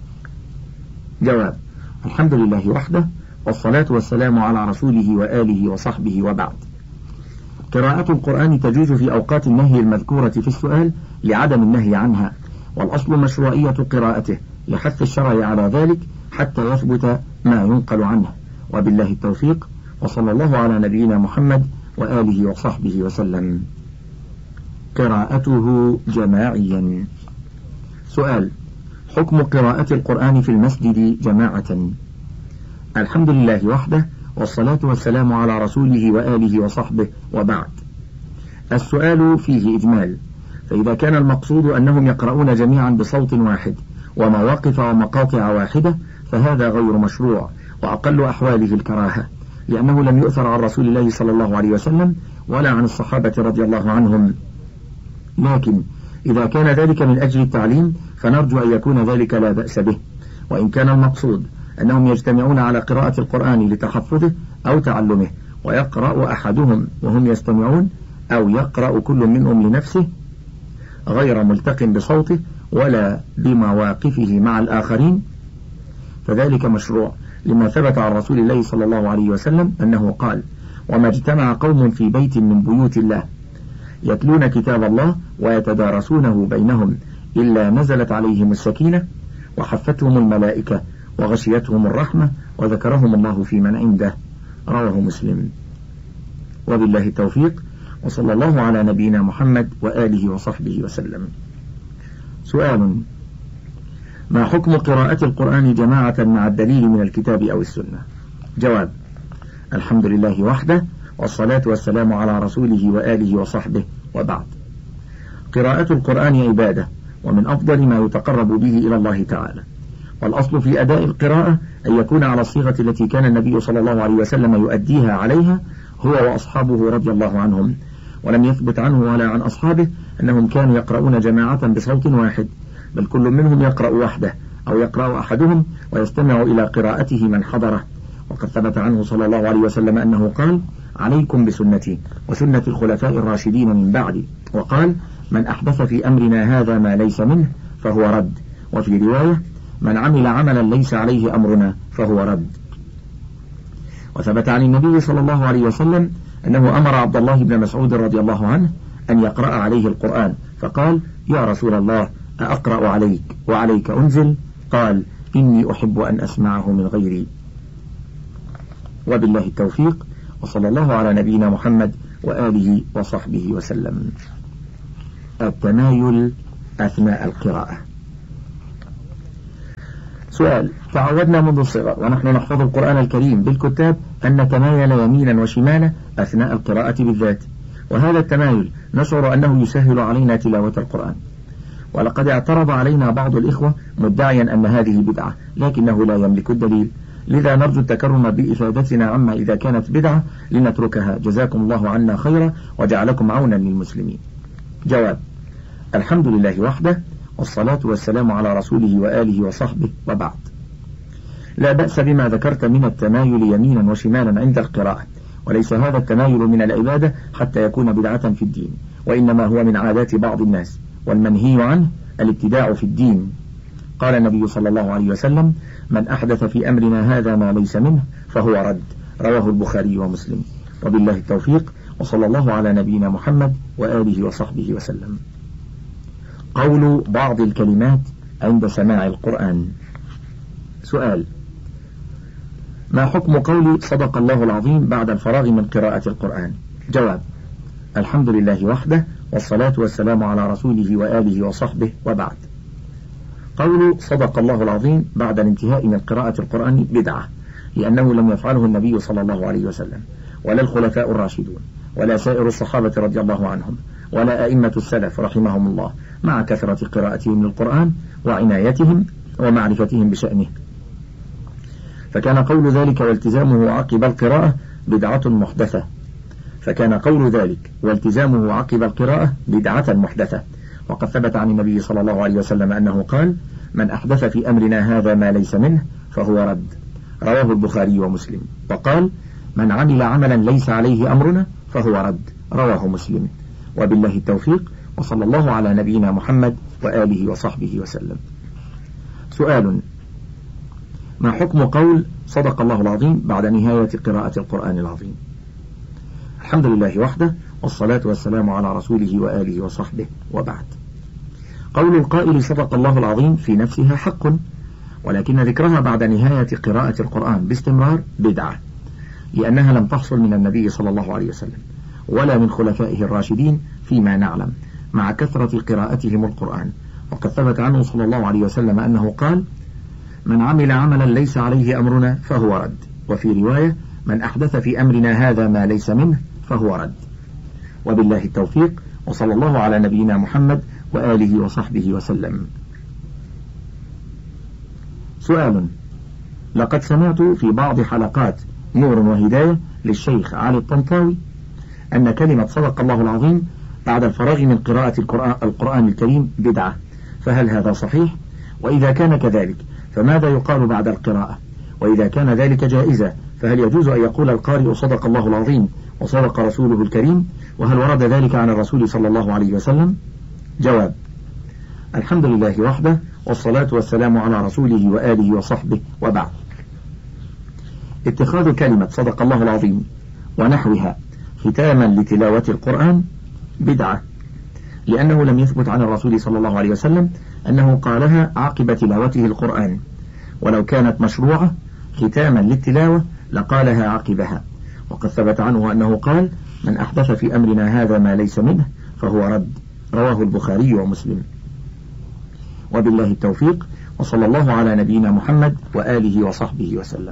جواب: الحمد لله وحده، والصلاة والسلام على رسوله وآله وصحبه، وبعد. قراءة القرآن تجوز في أوقات النهي المذكورة في السؤال لعدم النهي عنها، والأصل مشروعية قراءته لحث الشرع على ذلك حتى يثبت ما ينقل عنه. وبالله التوفيق، وصلى الله على نبينا محمد وآله وصحبه وسلم. قراءته جماعيا. سؤال: حكم قراءة القرآن في المسجد جماعة. الحمد لله وحده، والصلاة والسلام على رسوله وآله وصحبه، وبعد. السؤال فيه إجمال، فإذا كان المقصود أنهم يقرؤون جميعا بصوت واحد ومواقف ومقاطع واحدة فهذا غير مشروع، وأقل أحواله الكراهة، لأنه لم يؤثر عن رسول الله صلى الله عليه وسلم ولا عن الصحابة رضي الله عنهم. لكن إذا كان ذلك من أجل التعليم فنرجو أن يكون ذلك لا بأس به، وإن كان المقصود أنهم يجتمعون على قراءة القرآن لتحفظه أو تعلمه، ويقرأ أحدهم وهم يستمعون، أو يقرأ كل منهم لنفسه غير ملتق بصوته ولا بمواقفه مع الآخرين، فذلك مشروع، لما ثبت عن رسول الله صلى الله عليه وسلم أنه قال: وما اجتمع قوم في بيت من بيوت الله يتلون كتاب الله ويتدارسونه بينهم إلا نزلت عليهم السكينة وحفتهم الملائكة وغشيتهم الرحمة وذكرهم الله في من عنده. رواه مسلم. وبالله التوفيق، وصلى الله على نبينا محمد وآله وصحبه وسلم. سؤال: ما حكم قراءة القرآن جماعة مع الدليل من الكتاب أو السنة؟ جواب: الحمد لله وحده، والصلاة والسلام على رسوله وآله وصحبه، وبعد. قراءة القرآن عبادة، ومن أفضل ما يتقرب به إلى الله تعالى، والأصل في أداء القراءة أن يكون على الصيغة التي كان النبي صلى الله عليه وسلم يؤديها عليها هو وأصحابه رضي الله عنهم، ولم يثبت عنه ولا عن أصحابه أنهم كانوا يقرؤون جماعة بصوت واحد، بل كل منهم يقرأ وحده أو يقرأ أحدهم ويستمع إلى قراءته من حضره. وقد ثبت عنه صلى الله عليه وسلم أنه قال: عليكم بسنتي وسنة الخلفاء الراشدين من بعدي، وقال: من أحدث في أمرنا هذا ما ليس منه فهو رد، وفي رواية: من عمل عملا ليس عليه أمرنا فهو رد. وثبت عن النبي صلى الله عليه وسلم أنه أمر عبد الله بن مسعود رضي الله عنه أن يقرأ عليه القرآن، فقال: يا رسول الله، أقرأ عليك وعليك أنزل؟ قال: إني أحب أن أسمعه من غيري. وبالله التوفيق، وصلى الله على نبينا محمد وآله وصحبه وسلم. التمايل أثناء القراءة. سؤال: تعودنا منذ الصغر ونحن نحفظ القرآن الكريم بالكتاب أن نتمايل يمينا وشمالا أثناء القراءة بالذات، وهذا التمايل نشعر أنه يسهل علينا تلاوة القرآن، ولقد اعترض علينا بعض الإخوة مدعيا أن هذه بدعة لكنه لا يملك الدليل، لذا نرجو التكرم بإفادتنا عما إذا كانت بدعة لنتركها، جزاكم الله عنا خيرا وجعلكم عونا للمسلمين. جواب: الحمد لله وحده، والصلاة والسلام على رسوله وآله وصحبه، وبعد. لا بأس بما ذكرت من التمايل يمينا وشمالا عند القراءة، وليس هذا التمايل من العبادة حتى يكون بدعة في الدين، وإنما هو من عادات بعض الناس، والمنهي عنه الابتداع في الدين. قال النبي صلى الله عليه وسلم: من أحدث في أمرنا هذا ما ليس منه فهو رد، رواه البخاري ومسلم. وبالله التوفيق، وصلى الله على نبينا محمد وآله وصحبه وسلم. قول بعض الكلمات عند سماع القرآن. سؤال: ما حكم قول صدق الله العظيم بعد الفراغ من قراءة القرآن؟ جواب: الحمد لله وحده، والصلاة والسلام على رسوله وآله وصحبه، وبعد. قول صدق الله العظيم بعد الانتهاء من قراءة القرآن بدعة، لأنه لم يفعله النبي صلى الله عليه وسلم، ولا الخلفاء الراشدون، ولا سائر الصحابة رضي الله عنهم، ولا أئمة السلف رحمهم الله، مع كثرة قراءتهم للقرآن وعنايتهم ومعرفتهم بشأنه، فكان قول ذلك والتزامه عقب القراءة بدعة محدثة فكان قول ذلك والتزامه عقب القراءة بدعة محدثة وقد ثبت عن النبي صلى الله عليه وسلم أنه قال: من أحدث في أمرنا هذا ما ليس منه فهو رد، رواه البخاري ومسلم. وقال: من عمل عملا ليس عليه أمرنا فهو رد، رواه مسلم. وبالله التوفيق، وصلى الله على نبينا محمد وآله وصحبه وسلم. سؤال: ما حكم قول صدق الله العظيم بعد نهاية قراءة القرآن العظيم؟ الحمد لله وحده، والصلاة والسلام على رسوله وآله وصحبه، وبعد. قول القائل صدق الله العظيم في نفسها حق، ولكن ذكرها بعد نهاية قراءة القرآن باستمرار بدعة، لأنها لم تحصل من النبي صلى الله عليه وسلم ولا من خلفائه الراشدين فيما نعلم، مع كثرة قراءتهم القرآن. وقد ثبت عنه صلى الله عليه وسلم أنه قال: من عمل عملا ليس عليه أمرنا فهو رد، وفي رواية: من أحدث في أمرنا هذا ما ليس منه فهو رد. وبالله التوفيق، وصلى الله على نبينا محمد وآله وصحبه وسلم. سؤال: لقد سمعت في بعض حلقات نور وهداية للشيخ علي الطنطاوي أن كلمة صدق الله العظيم بعد الفراغ من قراءة القرآن الكريم بدعة، فهل هذا صحيح؟ وإذا كان كذلك فماذا يقال بعد القراءة؟ وإذا كان ذلك جائزة فهل يجوز أن يقول القارئ صدق الله العظيم وصدق رسوله الكريم؟ وهل ورد ذلك عن الرسول صلى الله عليه وسلم؟ جواب: الحمد لله وحده، والصلاة والسلام على رسوله وآله وصحبه، وبعد. اتخاذ كلمة صدق الله العظيم ونحوها ختاما لتلاوة القرآن بدعة، لأنه لم يثبت عن الرسول صلى الله عليه وسلم أنه قالها عقب تلاوته القرآن، ولو كانت مشروعة ختاما للتلاوة لقالها عقبها. وقد ثبت عنه أنه قال: من أحدث في أمرنا هذا ما ليس منه فهو رد، رواه البخاري ومسلم. وبالله التوفيق، وصلى الله على نبينا محمد وآله وصحبه وسلم.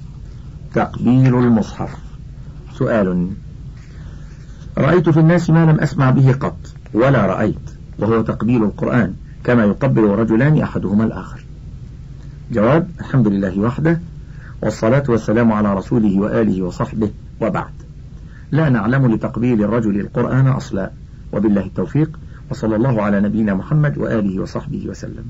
تقبيل المصحف. سؤال: رأيت في الناس ما لم أسمع به قط ولا رأيت، وهو تقبيل القرآن كما يقبل رجلان أحدهما الآخر. جواب: الحمد لله وحده، والصلاة والسلام على رسوله وآله وصحبه، وبعد. لا نعلم لتقبيل الرجل القرآن أصلا، وبالله التوفيق، وصلى الله على نبينا محمد وآله وصحبه وسلم.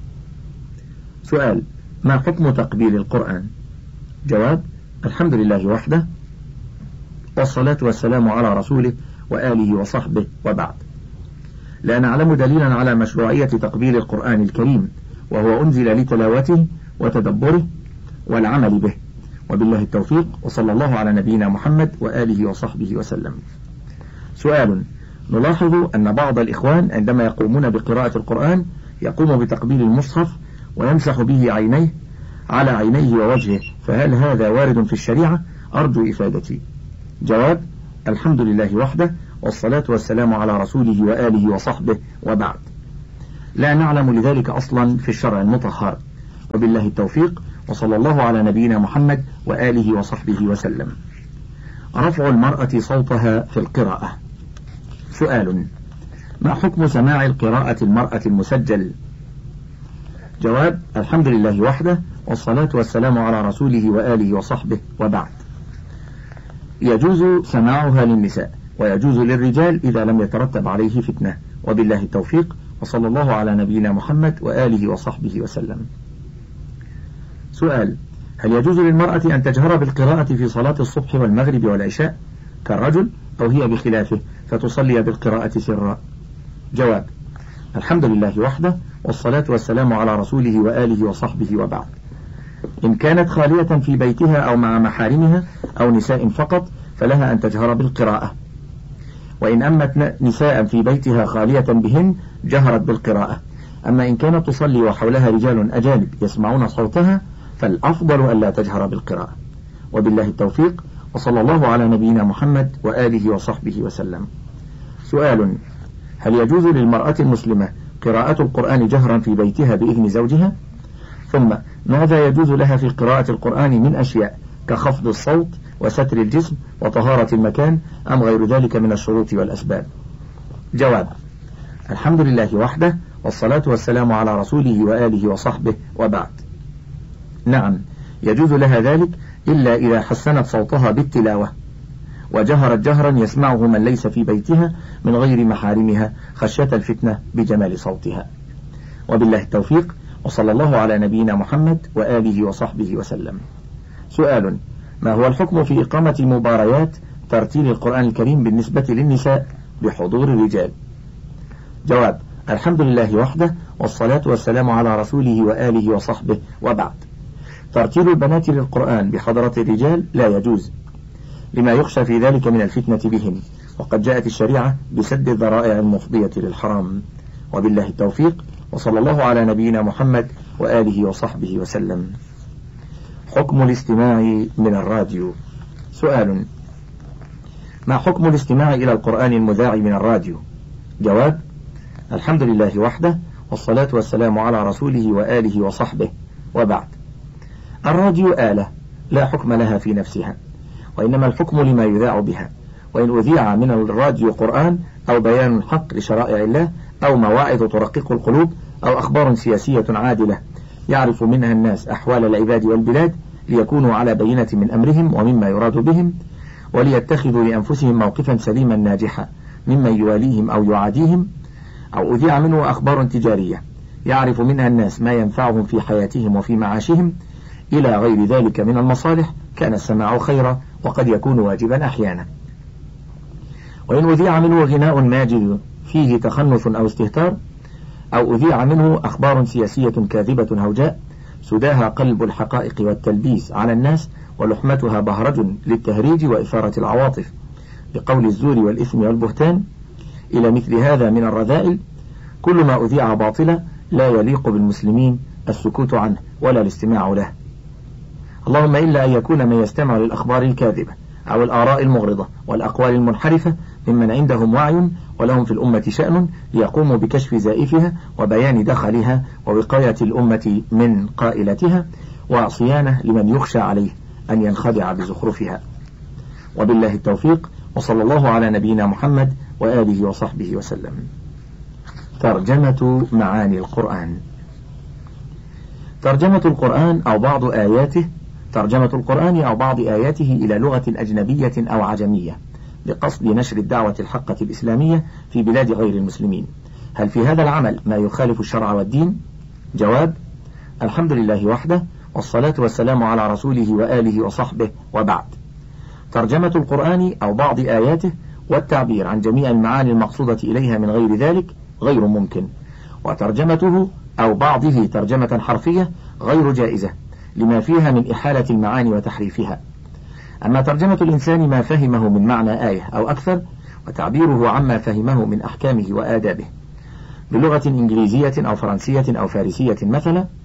سؤال: ما حكم تقبيل القرآن؟ جواب: الحمد لله وحده، والصلاة والسلام على رسوله وآله وصحبه، وبعد. لا نعلم دليلا على مشروعية تقبيل القرآن الكريم، وهو أنزل لتلاوته وتدبره والعمل به، وبالله التوفيق، وصلى الله على نبينا محمد وآله وصحبه وسلم. سؤال: نلاحظ أن بعض الإخوان عندما يقومون بقراءة القرآن يقوم بتقبيل المصحف ويمسح به عينيه على عينيه ووجهه، فهل هذا وارد في الشريعة؟ أرجو إفادتي. جواب: الحمد لله وحده، والصلاة والسلام على رسوله وآله وصحبه، وبعد. لا نعلم لذلك أصلا في الشرع المطهر، وبالله التوفيق، وصلى الله على نبينا محمد وآله وصحبه وسلم. رفع المرأة صوتها في القراءة. سؤال: ما حكم سماع القراءة المرأة المسجل؟ جواب: الحمد لله وحده، والصلاة والسلام على رسوله وآله وصحبه، وبعد. يجوز سماعها للنساء، ويجوز للرجال إذا لم يترتب عليه فتنة، وبالله التوفيق، وصلى الله على نبينا محمد وآله وصحبه وسلم. سؤال: هل يجوز للمرأة أن تجهر بالقراءة في صلاة الصبح والمغرب والعشاء كالرجل، أو هي بخلافه فتصلي بالقراءة سرا؟ جواب: الحمد لله وحده، والصلاة والسلام على رسوله وآله وصحبه، وبعد. إن كانت خالية في بيتها أو مع محارمها أو نساء فقط فلها أن تجهر بالقراءة، وإن أمت نساء في بيتها خالية بهن جهرت بالقراءة. أما إن كانت تصلي وحولها رجال أجانب يسمعون صوتها فالأفضل ألا تجهر بالقراءة، وبالله التوفيق، وصلى الله على نبينا محمد وآله وصحبه وسلم. سؤال: هل يجوز للمرأة المسلمة قراءة القرآن جهرا في بيتها بإذن زوجها؟ ثم ماذا يجوز لها في قراءة القرآن من أشياء كخفض الصوت وستر الجسم وطهارة المكان، أم غير ذلك من الشروط والأسباب؟ جواب: الحمد لله وحده، والصلاة والسلام على رسوله وآله وصحبه، وبعد. نعم، يجوز لها ذلك إلا إذا حسنت صوتها بالتلاوة وجهرت جهرا يسمعه من ليس في بيتها من غير محارمها خشية الفتنة بجمال صوتها، وبالله التوفيق، وصلى الله على نبينا محمد وآله وصحبه وسلم. سؤال: ما هو الحكم في إقامة مباريات ترتيل القرآن الكريم بالنسبة للنساء بحضور الرجال؟ جواب: الحمد لله وحده، والصلاة والسلام على رسوله وآله وصحبه، وبعد. ترتيل البنات للقرآن بحضرة الرجال لا يجوز، لما يخشى في ذلك من الفتنة بهم، وقد جاءت الشريعة بسد الذرائع المفضية للحرام، وبالله التوفيق، وصلى الله على نبينا محمد وآله وصحبه وسلم. حكم الاستماع من الراديو. سؤال: ما حكم الاستماع إلى القرآن المذاع من الراديو؟ جواب: الحمد لله وحده، والصلاة والسلام على رسوله وآله وصحبه، وبعد. الراديو آلة لا حكم لها في نفسها، وإنما الحكم لما يذاع بها، وإن أذيع من الراديو قرآن أو بيان حق لشرائع الله أو مواعظ ترقق القلوب أو أخبار سياسية عادلة يعرف منها الناس أحوال العباد والبلاد ليكونوا على بينة من أمرهم ومما يراد بهم، وليتخذوا لأنفسهم موقفا سليما ناجحا ممن يواليهم أو يعاديهم، أو أذيع منه أخبار تجارية يعرف منها الناس ما ينفعهم في حياتهم وفي معاشهم إلى غير ذلك من المصالح، كان السماع خيرا، وقد يكون واجبا أحيانا. وإن أذيع منه غناء ماجد فيه تخنث أو استهتار، أو أذيع منه أخبار سياسية كاذبة هوجاء سداها قلب الحقائق والتلبيس على الناس ولحمتها بهرج للتهريج وإثارة العواطف بقول الزور والإثم والبهتان، إلى مثل هذا من الرذائل، كل ما أذيع باطلا لا يليق بالمسلمين السكوت عنه ولا الاستماع له، اللهم إلا أن يكون من يستمع للأخبار الكاذبة أو الآراء المغرضة والأقوال المنحرفة ممن عندهم وعي ولهم في الأمة شأن ليقوموا بكشف زائفها وبيان دخلها ووقاية الأمة من قائلتها وصيانة لمن يخشى عليه أن ينخدع بزخرفها، وبالله التوفيق، وصلى الله على نبينا محمد وآله وصحبه وسلم. ترجمة معاني القرآن. ترجمة القرآن أو بعض آياته ترجمة القرآن أو بعض آياته إلى لغة أجنبية أو عجمية بقصد نشر الدعوة الحقة الإسلامية في بلاد غير المسلمين. هل في هذا العمل ما يخالف الشرع والدين؟ جواب: الحمد لله وحده، والصلاة والسلام على رسوله وآله وصحبه، وبعد. ترجمة القرآن أو بعض آياته والتعبير عن جميع المعاني المقصودة إليها من غير ذلك غير ممكن، وترجمته أو بعضه ترجمة حرفية غير جائزة لما فيها من إحالة المعاني وتحريفها. أما ترجمة الإنسان ما فهمه من معنى آية أو أكثر وتعبيره عما فهمه من أحكامه وآدابه بلغة إنجليزية أو فرنسية أو فارسية مثلا،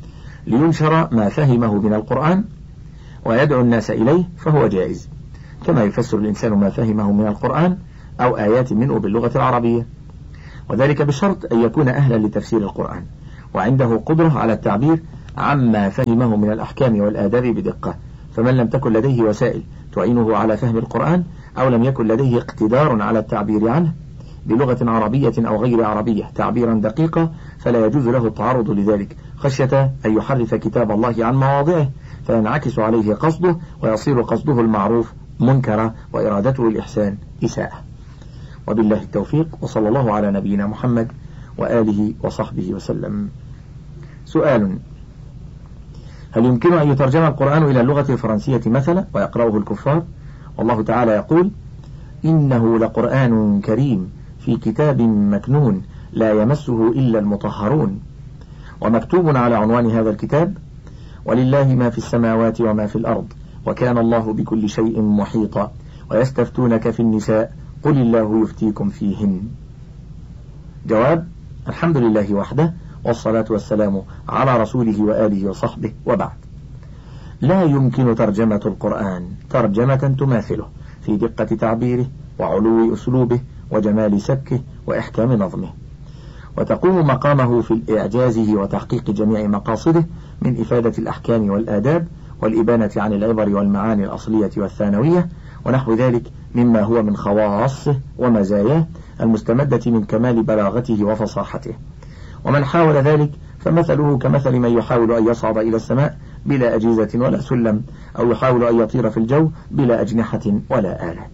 لينشر ما فهمه من القرآن ويدعو الناس إليه فهو جائز، كما يفسر الإنسان ما فهمه من القرآن أو آيات منه باللغة العربية، وذلك بشرط أن يكون أهلا لتفسير القرآن وعنده قدرة على التعبير عما فهمه من الأحكام والآداب بدقة. فمن لم تكن لديه وسائل تعينه على فهم القرآن أو لم يكن لديه اقتدار على التعبير عنه بلغة عربية أو غير عربية تعبيرا دقيقا فلا يجوز له التعرض لذلك خشية أن يحرف كتاب الله عن مواضعه فينعكس عليه قصده ويصير قصده المعروف منكرا وإرادته الإحسان إساءة. وبالله التوفيق، وصلى الله على نبينا محمد وآله وصحبه وسلم. سؤال: هل يمكن أن يترجم القرآن إلى اللغة الفرنسية مثلا ويقرأه الكفار؟ والله تعالى يقول: إنه لقرآن كريم في كتاب مكنون لا يمسه إلا المطهرون. ومكتوب على عنوان هذا الكتاب: ولله ما في السماوات وما في الأرض وكان الله بكل شيء محيطا ويستفتونك في النساء قل الله يفتيكم فيهن. جواب: الحمد لله وحده، والصلاة والسلام على رسوله وآله وصحبه، وبعد. لا يمكن ترجمة القرآن ترجمة تماثله في دقة تعبيره وعلو أسلوبه وجمال سبكه وإحكام نظمه، وتقوم مقامه في إعجازه وتحقيق جميع مقاصده من إفادة الأحكام والآداب والإبانة عن العبر والمعاني الأصلية والثانوية ونحو ذلك مما هو من خواصه ومزاياه المستمدة من كمال بلاغته وفصاحته. ومن حاول ذلك فمثله كمثل من يحاول أن يصعد إلى السماء بلا أجهزة ولا سلم، أو يحاول أن يطير في الجو بلا أجنحة ولا آلات.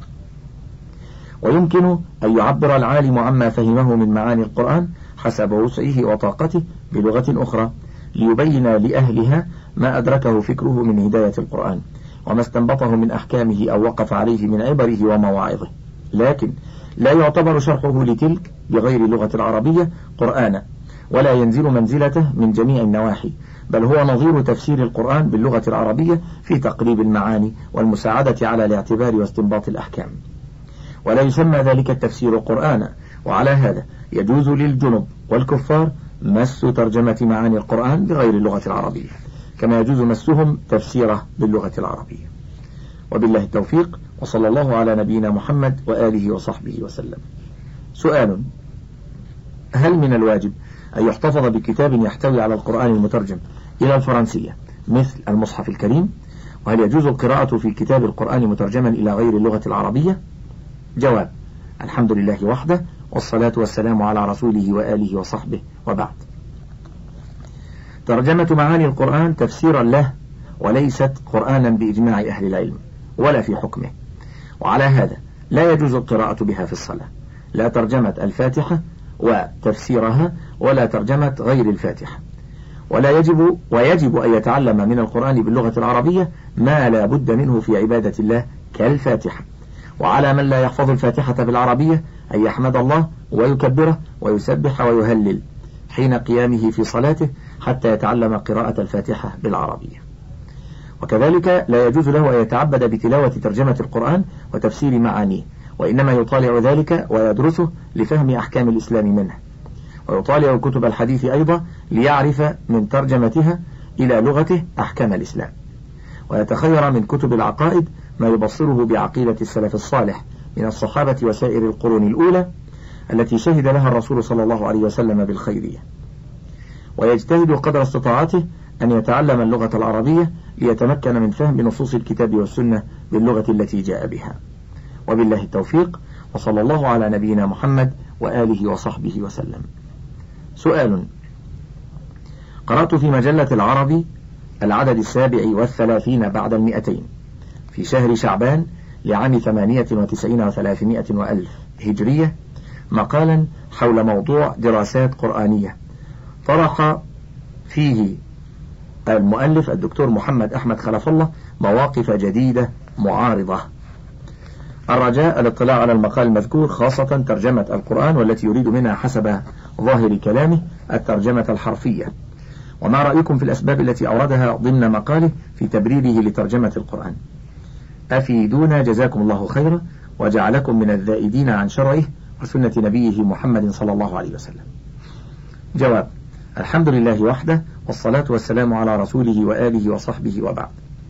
ويمكن أن يعبر العالم عما فهمه من معاني القرآن حسب وسعه وطاقته بلغة أخرى ليبين لأهلها ما أدركه فكره من هداية القرآن وما استنبطه من أحكامه أو وقف عليه من عبره ومواعظه، لكن لا يعتبر شرحه لتلك بغير اللغة العربية قرآنا، ولا ينزل منزلته من جميع النواحي، بل هو نظير تفسير القرآن باللغة العربية في تقريب المعاني والمساعدة على الاعتبار واستنباط الأحكام، ولا يسمى ذلك التفسير قرآنا. وعلى هذا يجوز للجنب والكفار مس ترجمة معاني القرآن بغير اللغة العربية، كما يجوز مسهم تفسيره باللغة العربية. وبالله التوفيق، وصلى الله على نبينا محمد وآله وصحبه وسلم. سؤال: هل من الواجب أن يحتفظ بكتاب يحتوي على القرآن المترجم إلى الفرنسية مثل المصحف الكريم؟ وهل يجوز القراءة في كتاب القرآن مترجما إلى غير اللغة العربية؟ جواب: الحمد لله وحده، والصلاة والسلام على رسوله وآله وصحبه، وبعد. ترجمة معاني القرآن تفسيرا له وليست قرآنا بإجماع أهل العلم ولا في حكمه، وعلى هذا لا يجوز القراءة بها في الصلاة، لا ترجمة الفاتحة وتفسيرها ولا ترجمة غير الفاتحة، ولا يجب ويجب أن يتعلم من القرآن باللغة العربية ما لا بد منه في عبادة الله كالفاتحة. وعلى من لا يحفظ الفاتحة بالعربية أن يحمد الله ويكبره ويسبح ويهلل حين قيامه في صلاته حتى يتعلم قراءة الفاتحة بالعربية. وكذلك لا يجوز له أن يتعبد بتلاوة ترجمة القرآن وتفسير معانيه، وإنما يطالع ذلك ويدرسه لفهم أحكام الإسلام منه، ويطالع كتب الحديث أيضا ليعرف من ترجمتها إلى لغته أحكام الإسلام، ويتخير من كتب العقائد ما يبصره بعقيدة السلف الصالح من الصحابة وسائر القرون الأولى التي شهد لها الرسول صلى الله عليه وسلم بالخيرية، ويجتهد قدر استطاعته أن يتعلم اللغة العربية ليتمكن من فهم نصوص الكتاب والسنة باللغة التي جاء بها. وبالله التوفيق، وصلى الله على نبينا محمد وآله وصحبه وسلم. سؤال: قرأت في مجلة العربي العدد السابع والثلاثين بعد المئتين في شهر شعبان لعام ثمانية وتسعين وثلاثمائة وألف هجرية مقالا حول موضوع دراسات قرآنية طرح فيه المؤلف الدكتور محمد أحمد خلف الله مواقف جديدة معارضة. الرجاء الاطلاع على المقال المذكور، خاصة ترجمة القرآن والتي يريد منها حسب ظاهر كلامه الترجمة الحرفية. وما رأيكم في الأسباب التي أوردها ضمن مقاله في تبريره لترجمة القرآن؟ أفيدونا جزاكم الله خيرا وجعلكم من الذائدين عن شرعه وسنة نبيه محمد صلى الله عليه وسلم. جواب: الحمد لله وحده، والصلاة والسلام على رسوله وآله وصحبه وبعد.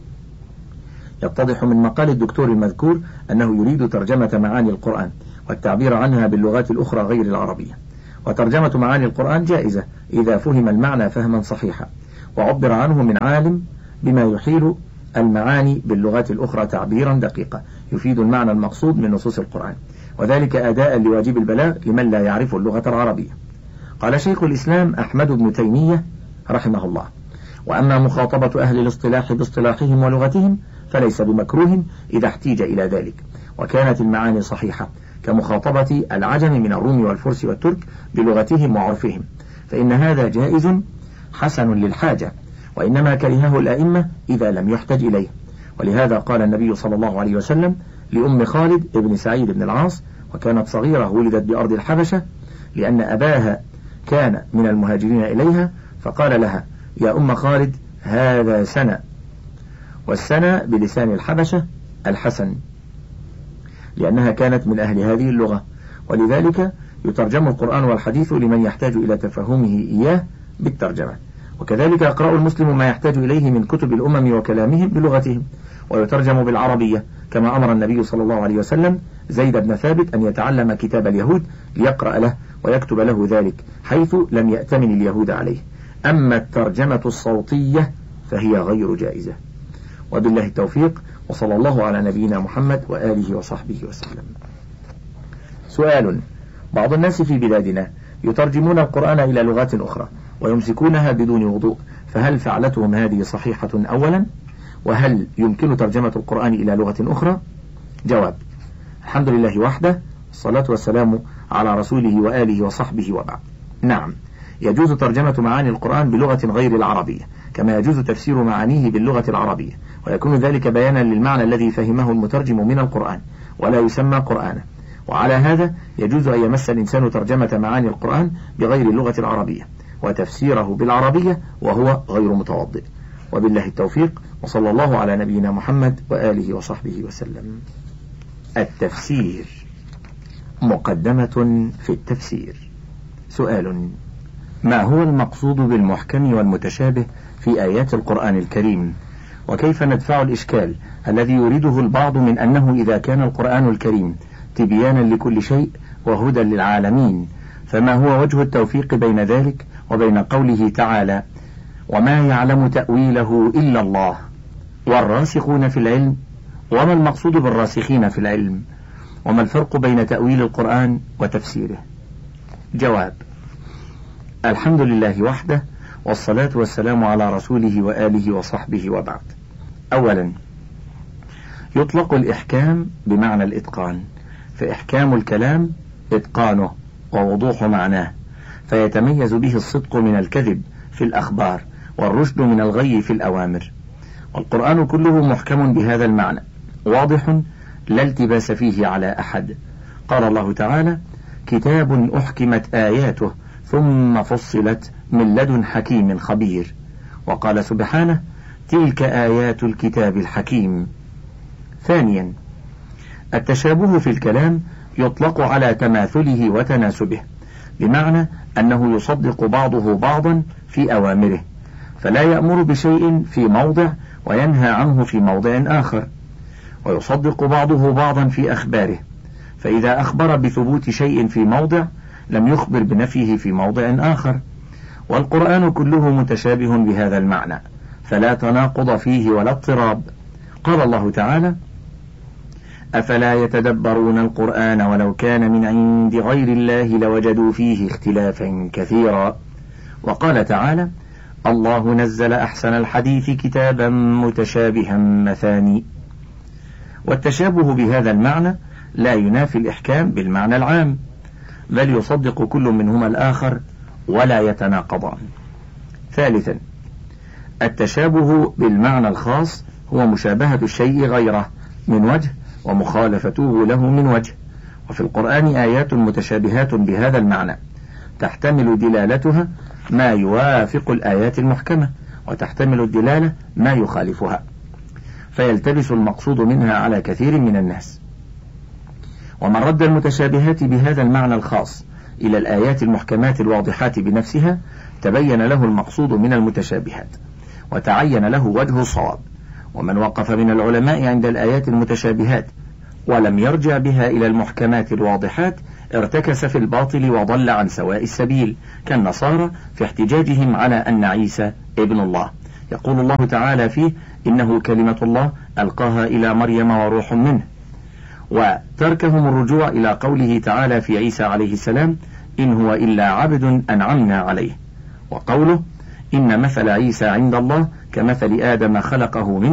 يتضح من مقال الدكتور المذكور أنه يريد ترجمة معاني القرآن والتعبير عنها باللغات الأخرى غير العربية. وترجمة معاني القرآن جائزة إذا فهم المعنى فهما صحيحا، وعبر عنه من عالم بما يحيل المعاني باللغات الأخرى تعبيرا دقيقا يفيد المعنى المقصود من نصوص القرآن، وذلك أداء لواجب البلاغ لمن لا يعرف اللغة العربية. قال شيخ الإسلام أحمد بن تيمية رحمه الله: وأما مخاطبة أهل الاصطلاح باصطلاحهم ولغتهم فليس بمكروه إذا احتيج إلى ذلك، وكانت المعاني صحيحة كمخاطبة العجم من الروم والفرس والترك بلغتهم وعرفهم، فإن هذا جائز حسن للحاجة، وإنما كرهه الأئمة إذا لم يحتج إليه. ولهذا قال النبي صلى الله عليه وسلم لأم خالد ابن سعيد بن العاص، وكانت صغيرة ولدت بأرض الحبشة لأن أباها كان من المهاجرين إليها، فقال لها: يا أم خالد هذا سنة، والسنة بلسان الحبشة الحسن، لأنها كانت من أهل هذه اللغة، ولذلك يترجم القرآن والحديث لمن يحتاج إلى تفهمه إياه بالترجمة. وكذلك يقرأ المسلم ما يحتاج إليه من كتب الأمم وكلامهم بلغتهم، ويترجم بالعربية، كما أمر النبي صلى الله عليه وسلم زيد بن ثابت أن يتعلم كتاب اليهود ليقرأ له ويكتب له ذلك، حيث لم يأتمن اليهود عليه. أما الترجمة الصوتية فهي غير جائزة. وبالله التوفيق، وصلى الله على نبينا محمد وآله وصحبه وسلم. سؤال: بعض الناس في بلادنا يترجمون القرآن إلى لغات أخرى ويمسكونها بدون وضوء، فهل فعلتهم هذه صحيحة أولا؟ وهل يمكن ترجمة القرآن إلى لغة أخرى؟ جواب: الحمد لله وحده، الصلاة والسلام على رسوله وآله وصحبه وبعد. نعم، يجوز ترجمة معاني القرآن بلغة غير العربية، كما يجوز تفسير معانيه باللغة العربية، ويكون ذلك بيانا للمعنى الذي فهمه المترجم من القرآن، ولا يسمى قرآنا. وعلى هذا يجوز أن يمس الإنسان ترجمة معاني القرآن بغير اللغة العربية وتفسيره بالعربية وهو غير متوضئ. وبالله التوفيق، وصلى الله على نبينا محمد وآله وصحبه وسلم. التفسير. مقدمة في التفسير. سؤال: ما هو المقصود بالمحكم والمتشابه في آيات القرآن الكريم؟ وكيف ندفع الإشكال الذي يريده البعض من أنه إذا كان القرآن الكريم تبيانا لكل شيء وهدى للعالمين، فما هو وجه التوفيق بين ذلك وبين قوله تعالى: وما يعلم تأويله إلا الله والراسخون في العلم؟ وما المقصود بالراسخين في العلم؟ وما الفرق بين تأويل القرآن وتفسيره؟ جواب: الحمد لله وحده، والصلاة والسلام على رسوله وآله وصحبه وبعد. أولا، يطلق الإحكام بمعنى الإتقان، فإحكام الكلام إتقانه ووضوح معناه، فيتميز به الصدق من الكذب في الأخبار والرشد من الغي في الأوامر. والقرآن كله محكم بهذا المعنى، واضح لا التباس فيه على أحد. قال الله تعالى: كتاب أحكمت آياته ثم فصلت من لدن حكيم خبير. وقال سبحانه: تلك آيات الكتاب الحكيم. ثانيا، التشابه في الكلام يطلق على تماثله وتناسبه، بمعنى أنه يصدق بعضه بعضا في أوامره، فلا يأمر بشيء في موضع وينهى عنه في موضع آخر، ويصدق بعضه بعضا في أخباره، فإذا أخبر بثبوت شيء في موضع لم يخبر بنفيه في موضع آخر. والقرآن كله متشابه بهذا المعنى، فلا تناقض فيه ولا اضطراب. قال الله تعالى: أفلا يتدبرون القرآن ولو كان من عند غير الله لوجدوا فيه اختلافا كثيرا. وقال تعالى: الله نزل أحسن الحديث كتابا متشابها مثاني. والتشابه بهذا المعنى لا ينافي الإحكام بالمعنى العام، بل يصدق كل منهما الآخر ولا يتناقضان. ثالثا، التشابه بالمعنى الخاص هو مشابهة الشيء غيره من وجه ومخالفته له من وجه. وفي القرآن آيات متشابهات بهذا المعنى تحتمل دلالتها ما يوافق الآيات المحكمة، وتحتمل الدلالة ما يخالفها، فيلتبس المقصود منها على كثير من الناس. ومن رد المتشابهات بهذا المعنى الخاص إلى الآيات المحكمات الواضحات بنفسها تبين له المقصود من المتشابهات وتعين له وجه الصواب. ومن وقف من العلماء عند الآيات المتشابهات ولم يرجع بها إلى المحكمات الواضحات ارتكس في الباطل وضل عن سواء السبيل، كالنصارى في احتجاجهم على أن عيسى ابن الله. يقول الله تعالى فيه: إنه كلمة الله ألقاها إلى مريم وروح منه. وتركهم الرجوع إلى قوله تعالى في عيسى عليه السلام: إن هو إلا عبد أنعمنا عليه. وقوله: إن مثل عيسى عند الله كمثل آدم خلقه من